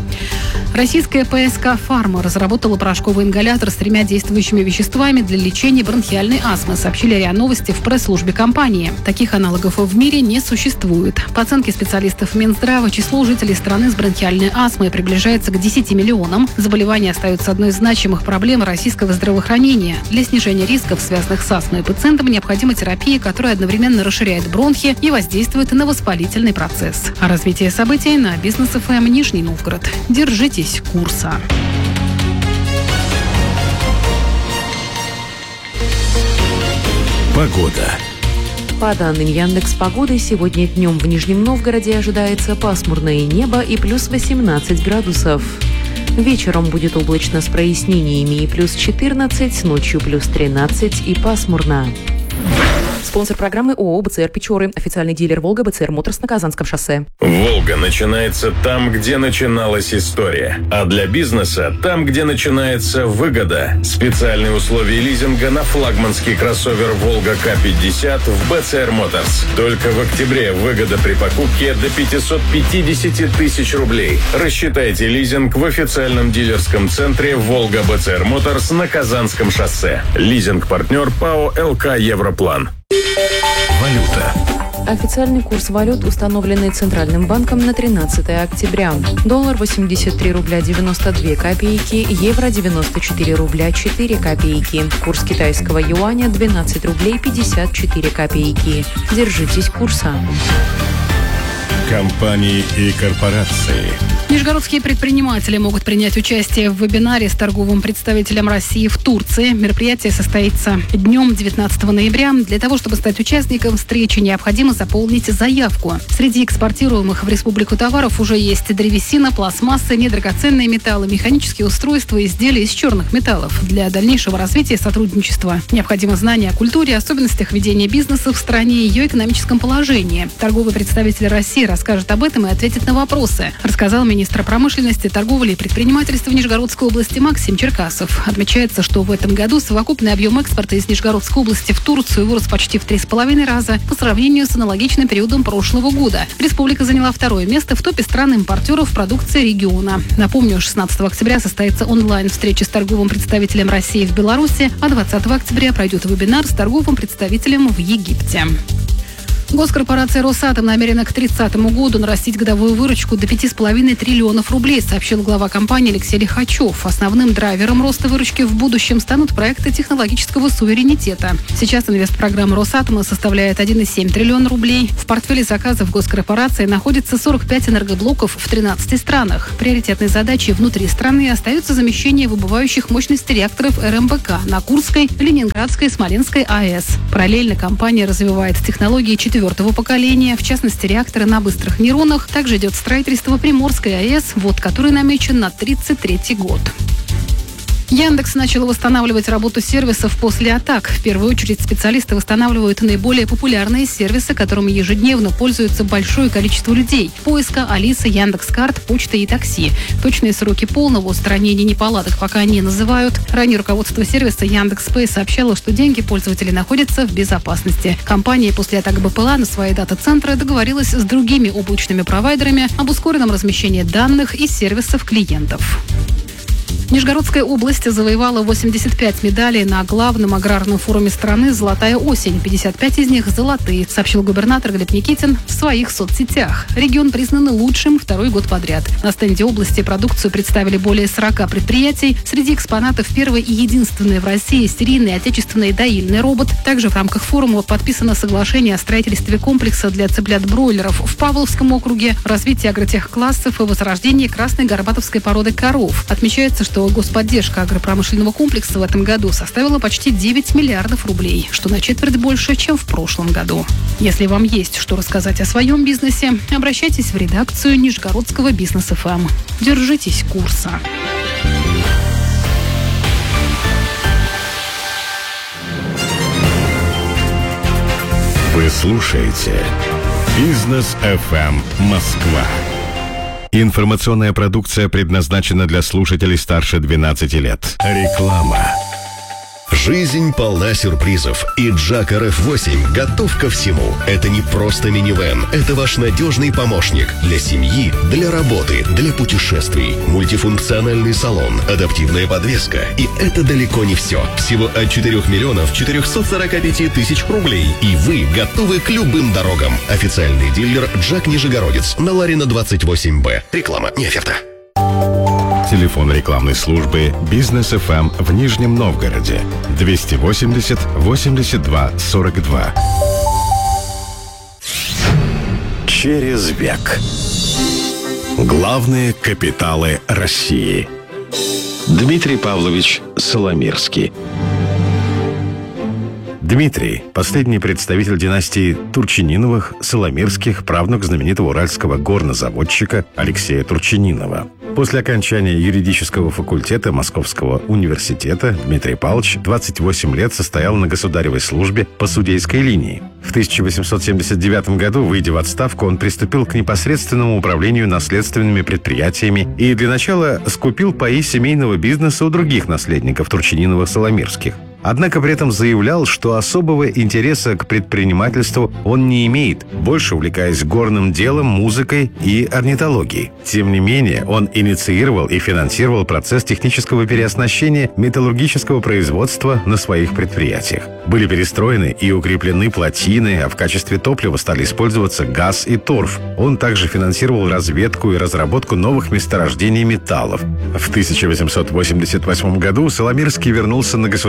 Российская ПСК «Фарма» разработала порошковый ингалятор с 3 действующими веществами для лечения бронхиальной астмы, сообщили РИА Новости в пресс-службе компании. Таких аналогов в мире не существует. По оценке специалистов Минздрава, число жителей страны с бронхиальной астмой приближается к 10 миллионам. Заболевание остается одной из значимых проблем российского здравоохранения. Для снижения рисков, связанных с астмой, пациентам необходима терапия, которая одновременно расширяет бронхи и воздействует на воспалительный процесс. А развитие событий на Бизнес ФМ Нижний Новгород. Держитесь курса. Погода. По данным Яндекс.Погоды, сегодня днем в Нижнем Новгороде ожидается пасмурное небо и плюс 18 градусов. Вечером будет облачно с прояснениями и плюс 14, ночью плюс 13 и пасмурно. Спонсор программы ООО «БЦР Печоры». Официальный дилер «Волга» БЦР Моторс на Казанском шоссе. Волга начинается там, где начиналась история. А для бизнеса там, где начинается выгода. Специальные условия лизинга на флагманский кроссовер «Волга К-50» в БЦР Моторс. Только в октябре выгода при покупке до 550 тысяч рублей. Рассчитайте лизинг в официальном дилерском центре «Волга БЦР Моторс» на Казанском шоссе. Лизинг-партнер ПАО «ЛК Европлан». Валюта. Официальный курс валют, установленный Центральным банком на 13 октября. Доллар 83 рубля 92 копейки, евро 94 рубля 4 копейки. Курс китайского юаня 12 рублей 54 копейки. Держитесь курса. Компании и корпорации. Нижегородские предприниматели могут принять участие в вебинаре с торговым представителем России в Турции. Мероприятие состоится днем 19 ноября. Для того, чтобы стать участником встречи, необходимо заполнить заявку. Среди экспортируемых в республику товаров уже есть древесина, пластмасса, недрагоценные металлы, механические устройства, изделия из черных металлов. Для дальнейшего развития сотрудничества необходимо знание о культуре, особенностях ведения бизнеса в стране и ее экономическом положении. Торговый представитель России расскажет об этом и ответит на вопросы, рассказал министр промышленности, торговли и предпринимательства в Нижегородской области Максим Черкасов. Отмечается, что в этом году совокупный объем экспорта из Нижегородской области в Турцию вырос почти в 3,5 раза по сравнению с аналогичным периодом прошлого года. Республика заняла второе место в топе стран-импортеров продукции региона. Напомню, 16 октября состоится онлайн-встреча с торговым представителем России в Беларуси, а 20 октября пройдет вебинар с торговым представителем в Египте. Госкорпорация «Росатом» намерена к 30 году нарастить годовую выручку до 5,5 триллионов рублей, сообщил глава компании Алексей Лихачев. Основным драйвером роста выручки в будущем станут проекты технологического суверенитета. Сейчас инвестпрограмма «Росатома» составляет 1,7 триллиона рублей. В портфеле заказов госкорпорации находится 45 энергоблоков в 13 странах. Приоритетной задачей внутри страны остается замещение выбывающих мощностей реакторов РМБК на Курской, Ленинградской и Смоленской АЭС. Параллельно компания развивает технологии четвертого поколения, в частности реакторы на быстрых нейронах. Также идет строительство Приморской АЭС, ввод которой намечен на 1933 год. Яндекс начал восстанавливать работу сервисов после атак. В первую очередь специалисты восстанавливают наиболее популярные сервисы, которыми ежедневно пользуется большое количество людей. Поиска, Алиса, Яндекс.Карт, почта и такси. Точные сроки полного устранения неполадок пока не называют. Ранее руководство сервиса Яндекс.Пэй сообщало, что деньги пользователей находятся в безопасности. Компания после атак БПЛА на свои дата-центры договорилась с другими облачными провайдерами об ускоренном размещении данных и сервисов клиентов. Нижегородская область завоевала 85 медалей на главном аграрном форуме страны «Золотая осень». 55 из них золотые, сообщил губернатор Глеб Никитин в своих соцсетях. Регион признан лучшим второй год подряд. На стенде области продукцию представили более 40 предприятий. Среди экспонатов первый и единственный в России серийный отечественный доильный робот. Также в рамках форума подписано соглашение о строительстве комплекса для цыплят-бройлеров в Павловском округе, развитии агротехклассов и возрождении красной горбатовской породы коров. Отмечается, что господдержка агропромышленного комплекса в этом году составила почти 9 миллиардов рублей, что на четверть больше, чем в прошлом году. Если вам есть что рассказать о своем бизнесе, обращайтесь в редакцию Нижегородского бизнес-ФМ. Держитесь курса. Вы слушаете «Бизнес ФМ Москва». Информационная продукция предназначена для слушателей старше 12 лет. Реклама. Жизнь полна сюрпризов, и Джак РФ-8 готов ко всему. Это не просто минивэн, это ваш надежный помощник для семьи, для работы, для путешествий. Мультифункциональный салон, адаптивная подвеска. И это далеко не все. Всего от 4 миллионов 445 тысяч рублей. И вы готовы к любым дорогам. Официальный дилер Джак Нижегородец на Ларина 28Б. Реклама, не оферта. Телефон рекламной службы «Бизнес ФМ» в Нижнем Новгороде 280 82 42. Через век. Главные капиталы России. Дмитрий Павлович Соломирский. Дмитрий – последний представитель династии Турчининовых, Соломирских, правнук знаменитого уральского горнозаводчика Алексея Турчининова. После окончания юридического факультета Московского университета Дмитрий Павлович 28 лет состоял на государевой службе по судейской линии. В 1879 году, выйдя в отставку, он приступил к непосредственному управлению наследственными предприятиями и для начала скупил паи семейного бизнеса у других наследников Турчининовых-Соломирских. Однако при этом заявлял, что особого интереса к предпринимательству он не имеет, больше увлекаясь горным делом, музыкой и орнитологией. Тем не менее, он инициировал и финансировал процесс технического переоснащения металлургического производства на своих предприятиях. Были перестроены и укреплены плотины, а в качестве топлива стали использоваться газ и торф. Он также финансировал разведку и разработку новых месторождений металлов. В 1888 году Соломирский вернулся на государственную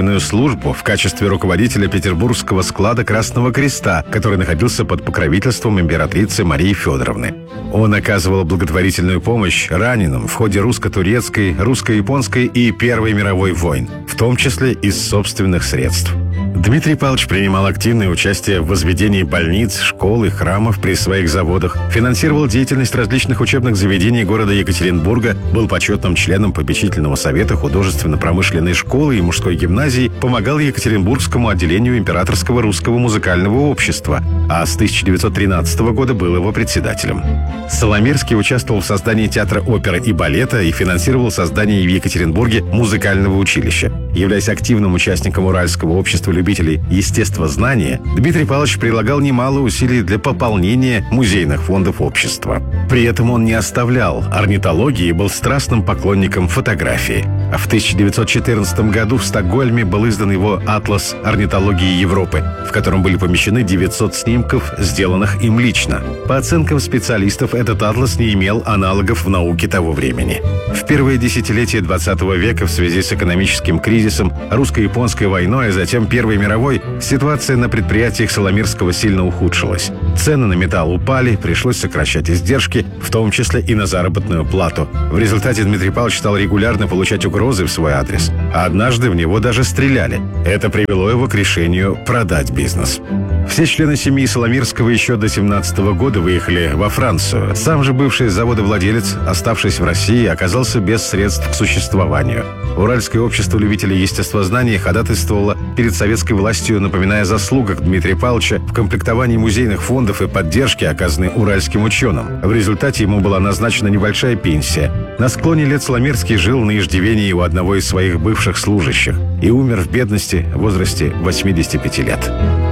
государственную службу в качестве руководителя Петербургского склада Красного Креста, который находился под покровительством императрицы Марии Федоровны. Он оказывал благотворительную помощь раненым в ходе русско-турецкой, русско-японской и Первой мировой войн, в том числе из собственных средств. Дмитрий Павлович принимал активное участие в возведении больниц, школ и храмов при своих заводах, финансировал деятельность различных учебных заведений города Екатеринбурга, был почетным членом попечительного совета художественно-промышленной школы и мужской гимназии, помогал Екатеринбургскому отделению Императорского русского музыкального общества, а с 1913 года был его председателем. Соломерский участвовал в создании театра оперы и балета и финансировал создание в Екатеринбурге музыкального училища. Являясь активным участником Уральского общества любителей естествознания, Дмитрий Павлович прилагал немало усилий для пополнения музейных фондов общества. При этом он не оставлял орнитологии и был страстным поклонником фотографии. А в 1914 году в Стокгольме был издан его «Атлас орнитологии Европы», в котором были помещены 900 снимков, сделанных им лично. По оценкам специалистов, этот атлас не имел аналогов в науке того времени. В первые десятилетия 20 века в связи с экономическим кризисом, русско-японской войной, а затем Первой мировой, ситуация на предприятиях Соломерского сильно ухудшилась. Цены на металл упали, пришлось сокращать издержки, в том числе и на заработную плату. В результате Дмитрий Павлович стал регулярно получать угрозы в свой адрес, а однажды в него даже стреляли. Это привело его к решению продать бизнес. Все члены семьи Соломерского еще до 17 года выехали во Францию. Сам же бывший заводовладелец, оставшись в России, оказался без средств к существованию. Уральское общество любителей естествознания ходатайствовало перед советской властью, напоминая о заслугах Дмитрия Павловича в комплектовании музейных фондов и поддержке, оказанной уральским ученым. В результате ему была назначена небольшая пенсия. На склоне лет Соломерский жил на иждивении у одного из своих бывших служащих и умер в бедности в возрасте 85 лет.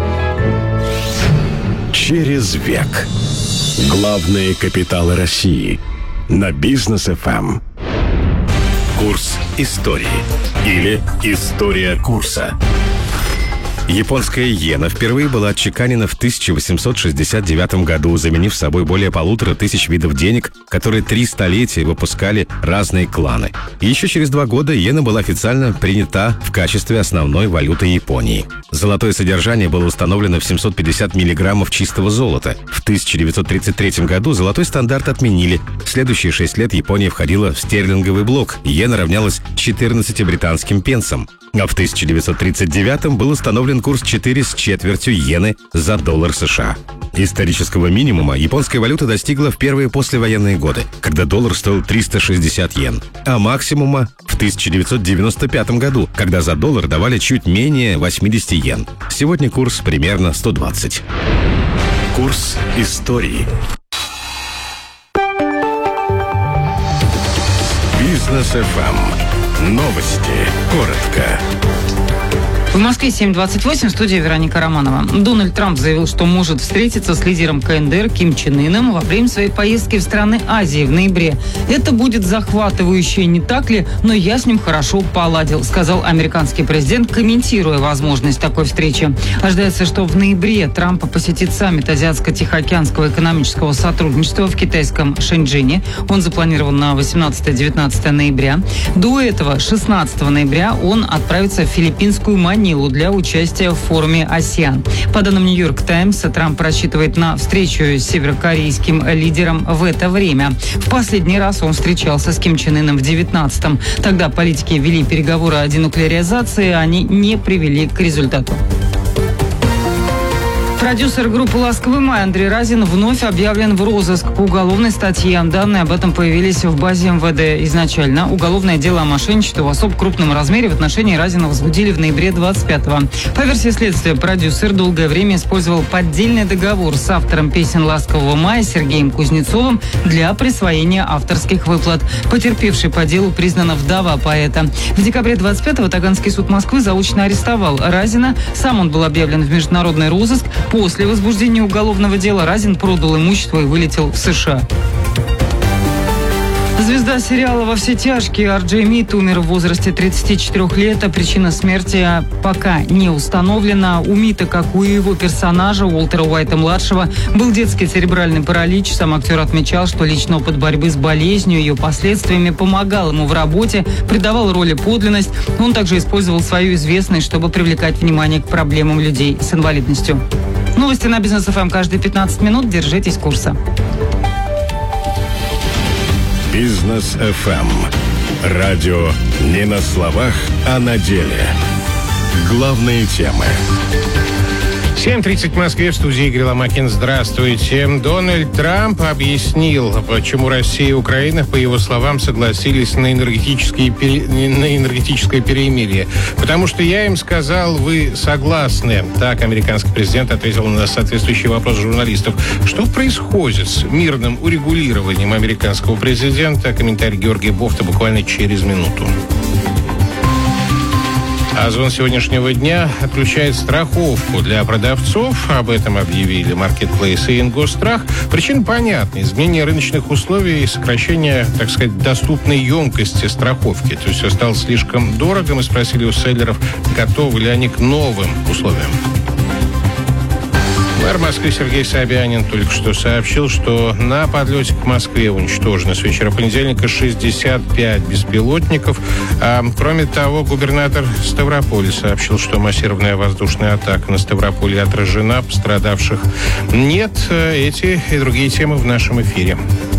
Через век. Главные капиталы России. На Бизнес ФМ. Курс истории. Или история курса. Японская иена впервые была отчеканена в 1869 году, заменив собой более 1500 видов денег, которые 3 столетия выпускали разные кланы. И еще через 2 года иена была официально принята в качестве основной валюты Японии. Золотое содержание было установлено в 750 миллиграммов чистого золота. В 1933 году золотой стандарт отменили. В следующие 6 лет Япония входила в стерлинговый блок. Иена равнялась 14 британским пенсам. А в 1939 был установлен курс 4,25 иены за доллар США. Исторического минимума японская валюта достигла в первые послевоенные годы, когда доллар стоил 360 йен, а максимума в 1995 году, когда за доллар давали чуть менее 80 йен. Сегодня курс примерно 120. Курс истории. Бизнес ФМ. Новости. Коротко. В Москве 7:28, в студии Вероника Романова. Дональд Трамп заявил, что может встретиться с лидером КНДР Ким Чен Ыном во время своей поездки в страны Азии в ноябре. «Это будет захватывающе, не так ли? Но я с ним хорошо поладил», сказал американский президент, комментируя возможность такой встречи. Ожидается, что в ноябре Трамп посетит саммит Азиатско-Тихоокеанского экономического сотрудничества в китайском Шэньчжэне. Он запланирован на 18-19 ноября. До этого, 16 ноября, он отправится в филиппинскую Манилу для участия в форуме АСЕАН. По данным «Нью-Йорк Таймс», Трамп рассчитывает на встречу с северокорейским лидером в это время. В последний раз он встречался с Ким Чен Ыном в 19-м. Тогда политики вели переговоры о денуклеаризации, они не привели к результату. Продюсер группы «Ласковый май» Андрей Разин вновь объявлен в розыск по уголовной статье. Данные об этом появились в базе МВД. Изначально уголовное дело о мошенничестве в особо крупном размере в отношении Разина возбудили в ноябре 25-го. По версии следствия, продюсер долгое время использовал поддельный договор с автором песен «Ласкового мая» Сергеем Кузнецовым для присвоения авторских выплат. Потерпевшей по делу признана вдова поэта. В декабре 25-го Таганский суд Москвы заочно арестовал Разина. Сам он был объявлен в международный розыск. После возбуждения уголовного дела Разин продал имущество и вылетел в США. Звезда сериала «Во все тяжкие» Арджей Мид умер в возрасте 34 лет, а причина смерти пока не установлена. У Мита, как у его персонажа Уолтера Уайта-младшего, был детский церебральный паралич. Сам актер отмечал, что личный опыт борьбы с болезнью и ее последствиями помогал ему в работе, придавал роли подлинность. Он также использовал свою известность, чтобы привлекать внимание к проблемам людей с инвалидностью. Новости на Бизнес ФМ каждые 15 минут. Держитесь курса. Бизнес ФМ. Радио не на словах, а на деле. Главные темы. 7:30 в Москве, в студии Игорь Ломакин. Здравствуйте. Дональд Трамп объяснил, почему Россия и Украина, по его словам, согласились на энергетическое перемирие. Потому что я им сказал, вы согласны. Так американский президент ответил на соответствующий вопрос журналистов. Что происходит с мирным урегулированием американского президента? Комментарий Георгия Бофта буквально через минуту. Озон сегодняшнего дня отключает страховку для продавцов. Об этом объявили маркетплейсы и Ингосстрах. Причина понятна. Изменение рыночных условий и сокращение, так сказать, доступной емкости страховки. То есть все стало слишком дорого. Мы спросили у селлеров, готовы ли они к новым условиям. Мэр Москвы Сергей Собянин только что сообщил, что на подлете к Москве уничтожено с вечера понедельника 65 беспилотников. Кроме того, губернатор Ставрополя сообщил, что массированная воздушная атака на Ставрополе отражена, пострадавших нет. Эти и другие темы в нашем эфире.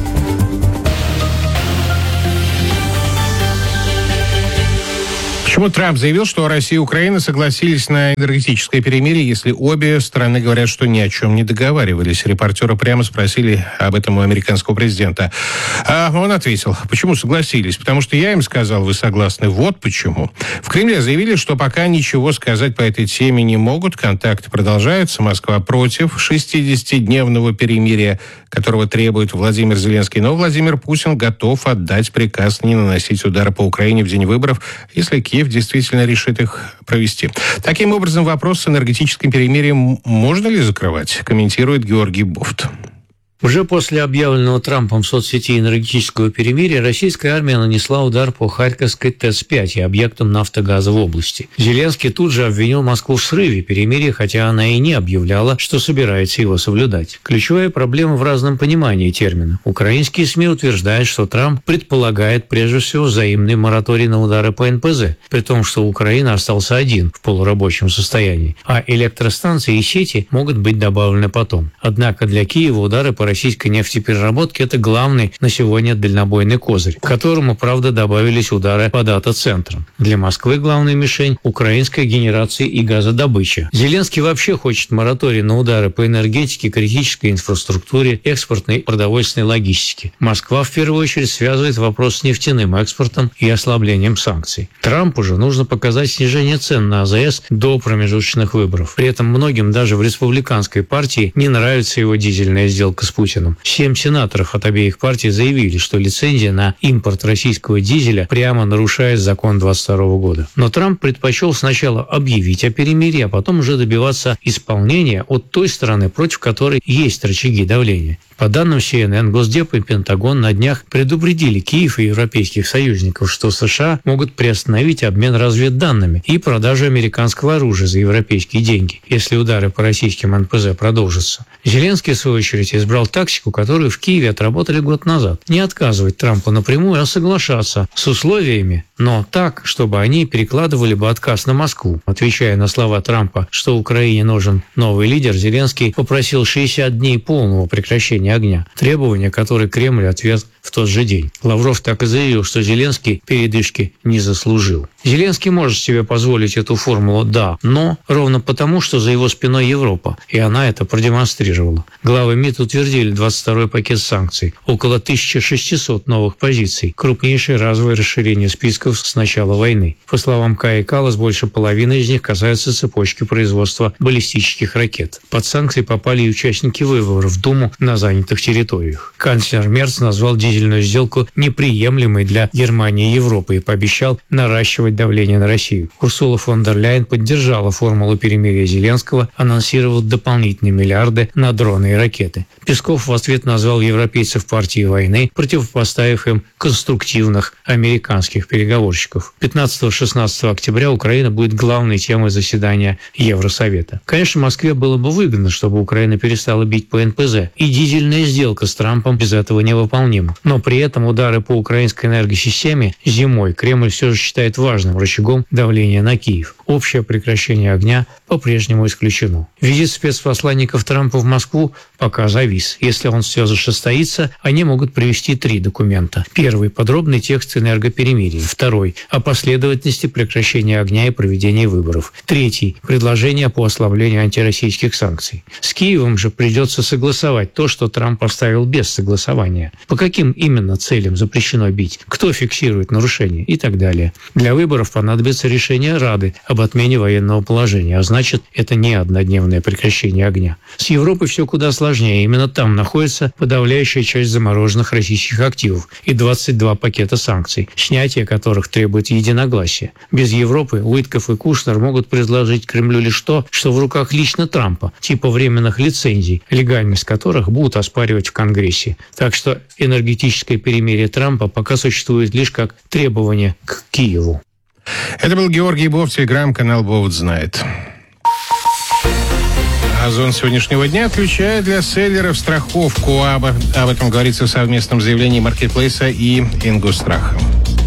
Почему Трамп заявил, что Россия и Украина согласились на энергетическое перемирие, если обе страны говорят, что ни о чем не договаривались? Репортеры прямо спросили об этом у американского президента. А он ответил, почему согласились? Потому что я им сказал, вы согласны, вот почему. В Кремле заявили, что пока ничего сказать по этой теме не могут, контакты продолжаются. Москва против 60-дневного перемирия, которого требует Владимир Зеленский. Но Владимир Путин готов отдать приказ не наносить удары по Украине в день выборов, если Киев действительно решит их провести. Таким образом, вопрос с энергетическим перемирием можно ли закрывать, комментирует Георгий Бофт. Уже после объявленного Трампом в соцсети энергетического перемирия российская армия нанесла удар по Харьковской ТЭЦ-5 и объектам нафтогаза в области. Зеленский тут же обвинил Москву в срыве перемирия, хотя она и не объявляла, что собирается его соблюдать. Ключевая проблема в разном понимании термина. Украинские СМИ утверждают, что Трамп предполагает прежде всего взаимный мораторий на удары по НПЗ, при том, что Украина остался один в полурабочем состоянии, а электростанции и сети могут быть добавлены потом. Однако для Киева удары по российской нефтепереработке – это главный на сегодня дальнобойный козырь, к которому, правда, добавились удары по дата-центрам. Для Москвы главная мишень – украинская генерация и газодобыча. Зеленский вообще хочет мораторий на удары по энергетике, критической инфраструктуре, экспортной и продовольственной логистике. Москва в первую очередь связывает вопрос с нефтяным экспортом и ослаблением санкций. Трампу же нужно показать снижение цен на АЗС до промежуточных выборов. При этом многим даже в республиканской партии не нравится его дизельная сделка с Путиным. 7 сенаторов от обеих партий заявили, что лицензия на импорт российского дизеля прямо нарушает закон 2022 года. Но Трамп предпочел сначала объявить о перемирии, а потом уже добиваться исполнения от той стороны, против которой есть рычаги давления. По данным CNN, Госдеп и Пентагон на днях предупредили Киев и европейских союзников, что США могут приостановить обмен разведданными и продажу американского оружия за европейские деньги, если удары по российским НПЗ продолжатся. Зеленский, в свою очередь, избрал тактику, которую в Киеве отработали год назад. Не отказывать Трампу напрямую, а соглашаться с условиями, но так, чтобы они перекладывали бы отказ на Москву. Отвечая на слова Трампа, что Украине нужен новый лидер, Зеленский попросил 60 дней полного прекращения огня, требования, которые Кремль отверг в тот же день. Лавров так и заявил, что Зеленский передышки не заслужил. Зеленский может себе позволить эту формулу «да», но ровно потому, что за его спиной Европа, и она это продемонстрировала. Главы МИД утвердили 22-й пакет санкций, около 1600 новых позиций, крупнейшее разовое расширение списков с начала войны. По словам Каи Каллас, больше половины из них касаются цепочки производства баллистических ракет. Под санкции попали и участники выборов в Думу на занятых территориях. Канцлер Мерц назвал дизельный дизельную сделку неприемлемой для Германии и Европы и пообещал наращивать давление на Россию. Урсула фон дер Ляйен поддержала формулу перемирия Зеленского, анонсировал дополнительные миллиарды на дроны и ракеты. Песков в ответ назвал европейцев партией войны, противопоставив им конструктивных американских переговорщиков. 15-16 октября Украина будет главной темой заседания Евросовета. Конечно, Москве было бы выгодно, чтобы Украина перестала бить по НПЗ, и дизельная сделка с Трампом без этого невыполнима. Но при этом удары по украинской энергосистеме зимой Кремль все же считает важным рычагом давления на Киев. Общее прекращение огня по-прежнему исключено. Визит спецпосланников Трампа в Москву пока завис. Если он все же состоится, они могут привести 3 документа. Первый – подробный текст энергоперемирия. Второй – о последовательности прекращения огня и проведения выборов. Третий – предложение по ослаблению антироссийских санкций. С Киевом же придется согласовать то, что Трамп оставил без согласования. По каким именно целям запрещено бить? Кто фиксирует нарушения? И так далее. Для выборов понадобится решение Рады об отмене военного положения, а значит, это не однодневное прекращение огня. С Европой все куда сложнее. Именно там находится подавляющая часть замороженных российских активов и 22 пакета санкций, снятие которых требует единогласия. Без Европы Уитков и Кушнер могут предложить Кремлю лишь то, что в руках лично Трампа, типа временных лицензий, легальность которых будут оспаривать в Конгрессе. Так что энергетическое перемирие Трампа пока существует лишь как требование к Киеву. Это был Георгий Бов, телеграм-канал «Бовт знает». Озон сегодняшнего дня включает для селлеров страховку. Об этом говорится в совместном заявлении маркетплейса и Ингостраха.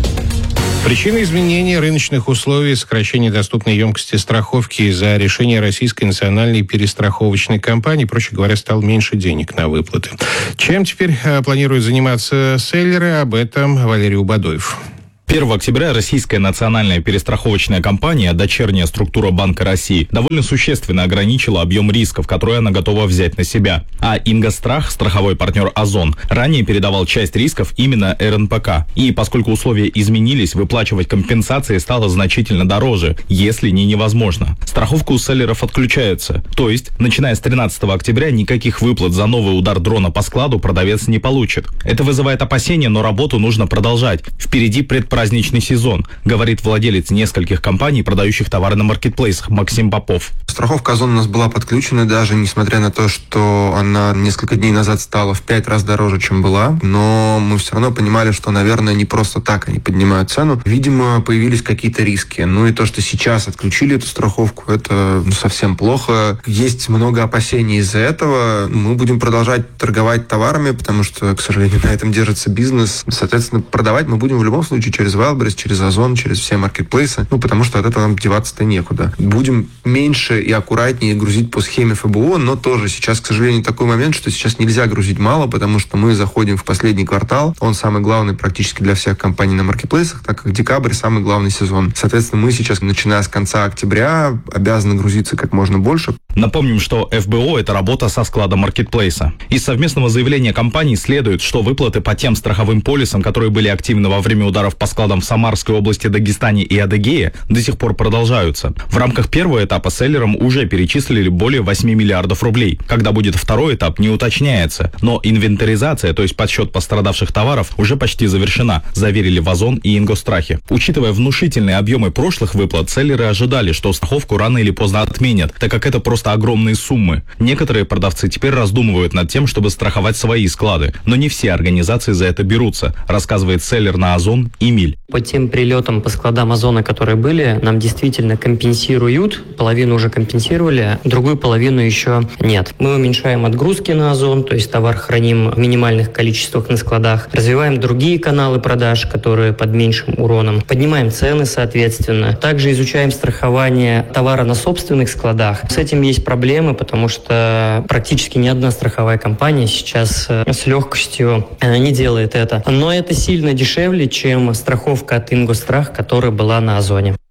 Причина изменения рыночных условий и сокращения доступной емкости страховки из-за решения Российской национальной перестраховочной компании, проще говоря, стало меньше денег на выплаты. Чем теперь планируют заниматься селлеры? Об этом Валерий Убадоев. 1 октября Российская национальная перестраховочная компания, дочерняя структура Банка России, довольно существенно ограничила объем рисков, которые она готова взять на себя. А Ингострах, страховой партнер Озон, ранее передавал часть рисков именно РНПК. И поскольку условия изменились, выплачивать компенсации стало значительно дороже, если не невозможно. Страховка у селлеров отключается. То есть, начиная с 13 октября, никаких выплат за новый удар дрона по складу продавец не получит. Это вызывает опасения, но работу нужно продолжать. Впереди предпраздничный сезон, говорит владелец нескольких компаний, продающих товары на маркетплейсах, Максим Попов. Страховка Озон у нас была подключена, даже несмотря на то, что она несколько дней назад стала в 5 раз дороже, чем была. Но мы все равно понимали, что, наверное, не просто так они поднимают цену. Видимо, появились какие-то риски. Ну и то, что сейчас отключили эту страховку, это совсем плохо. Есть много опасений из-за этого. Мы будем продолжать торговать товарами, потому что, к сожалению, на этом держится бизнес. Соответственно, продавать мы будем в любом случае через Wildberries, через Озон, через все маркетплейсы. Ну, потому что от этого нам деваться-то некуда. Будем меньше и аккуратнее грузить по схеме ФБО, но тоже сейчас, к сожалению, такой момент, что сейчас нельзя грузить мало, потому что мы заходим в последний квартал. Он самый главный практически для всех компаний на маркетплейсах, так как декабрь самый главный сезон. Соответственно, мы сейчас, начиная с конца октября, обязаны грузиться как можно больше. Напомним, что ФБО – это работа со склада маркетплейса. Из совместного заявления компаний следует, что выплаты по тем страховым полисам, которые были активны во время ударов по складам в Самарской области, Дагестане и Адыгее, до сих пор продолжаются. В рамках первого этапа селлерам уже перечислили более 8 миллиардов рублей. Когда будет второй этап, не уточняется. Но инвентаризация, то есть подсчет пострадавших товаров, уже почти завершена, заверили в Озон и Ингострахе. Учитывая внушительные объемы прошлых выплат, селлеры ожидали, что страховку рано или поздно отменят, так как это просто огромные суммы. Некоторые продавцы теперь раздумывают над тем, чтобы страховать свои склады, но не все организации за это берутся, рассказывает селлер на Озон Эмиль. По тем прилетам по складам Озона, которые были, нам действительно компенсируют, половину уже компенсировали, другую половину еще нет. Мы уменьшаем отгрузки на Озон, то есть товар храним в минимальных количествах на складах, развиваем другие каналы продаж, которые под меньшим уроном, поднимаем цены, соответственно. Также изучаем страхование товара на собственных складах. С этим есть проблемы, потому что практически ни одна страховая компания сейчас с легкостью не делает это. Но это сильно дешевле, чем страховка от Ингострах, которая была на Озоне.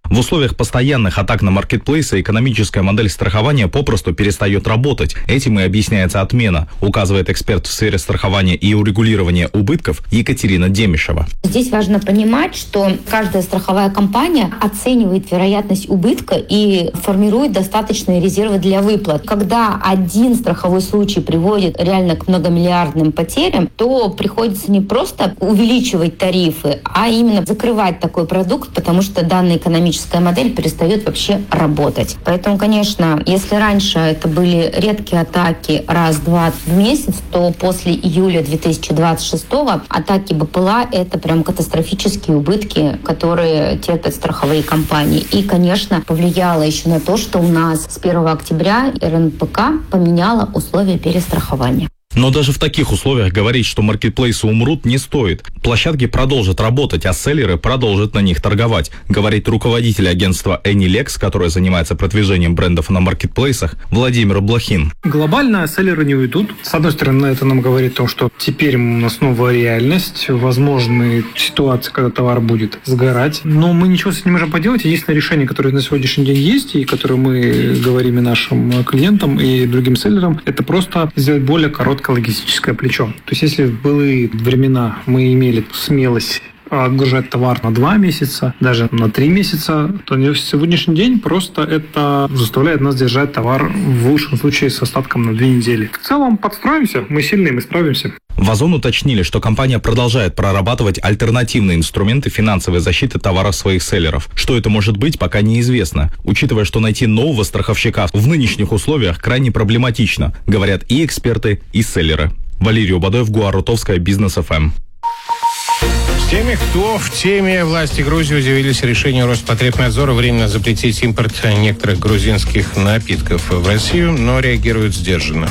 В условиях постоянных атак на маркетплейсы экономическая модель страхования попросту перестает работать. Этим и объясняется отмена, указывает эксперт в сфере страхования и урегулирования убытков Екатерина Демишева. Здесь важно понимать, что каждая страховая компания оценивает вероятность убытка и формирует достаточные резервы для выплат. Когда один страховой случай приводит реально к многомиллиардным потерям, то приходится не просто увеличивать тарифы, а именно закрывать такой продукт, потому что данная экономическая модель перестает вообще работать. Поэтому, конечно, если раньше это были редкие атаки раз-два в месяц, то после июля 2026-го атаки БПЛА — это прям катастрофические убытки, которые терпят страховые компании. И, конечно, повлияло еще на то, что у нас с 1 октября РНПК поменяла условия перестрахования. Но даже в таких условиях говорить, что маркетплейсы умрут, не стоит. Площадки продолжат работать, а селлеры продолжат на них торговать, говорит руководитель агентства AnyLex, которое занимается продвижением брендов на маркетплейсах, Владимир Блохин. Глобально селлеры не уйдут. С одной стороны, это нам говорит о том, что теперь у нас новая реальность, возможны ситуации, когда товар будет сгорать. Но мы ничего с этим не можем поделать. Единственное решение, которое на сегодняшний день есть, и которое мы говорим и нашим клиентам, и другим селлерам, это просто сделать более короткое логистическое плечо. То есть, если в былые времена мы имели смелость отгружать товар на 2 месяца, даже на 3 месяца, то в сегодняшний день просто это заставляет нас держать товар в лучшем случае с остатком на 2 недели. В целом подстроимся, мы сильные, мы справимся. В Озон уточнили, что компания продолжает прорабатывать альтернативные инструменты финансовой защиты товаров своих селлеров. Что это может быть, пока неизвестно. Учитывая, что найти нового страховщика в нынешних условиях крайне проблематично, говорят и эксперты, и селлеры. Валерий Убадоев, Гуар Рутовская, Бизнес ФМ. С теми, кто в теме, власти Грузии удивились решению Роспотребнадзора временно запретить импорт некоторых грузинских напитков в Россию, но реагируют сдержанно.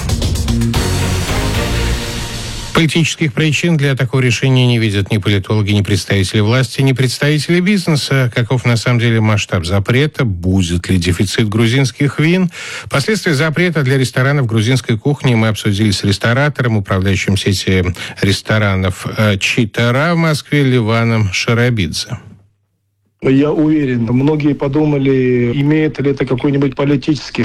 Политических причин для такого решения не видят ни политологи, ни представители власти, ни представители бизнеса. Каков на самом деле масштаб запрета? Будет ли дефицит грузинских вин? Последствия запрета для ресторанов грузинской кухни мы обсудили с ресторатором, управляющим сети ресторанов «Читара» в Москве Ливаном Шарабидзе. Я уверен, многие подумали, имеет ли это какой-нибудь политический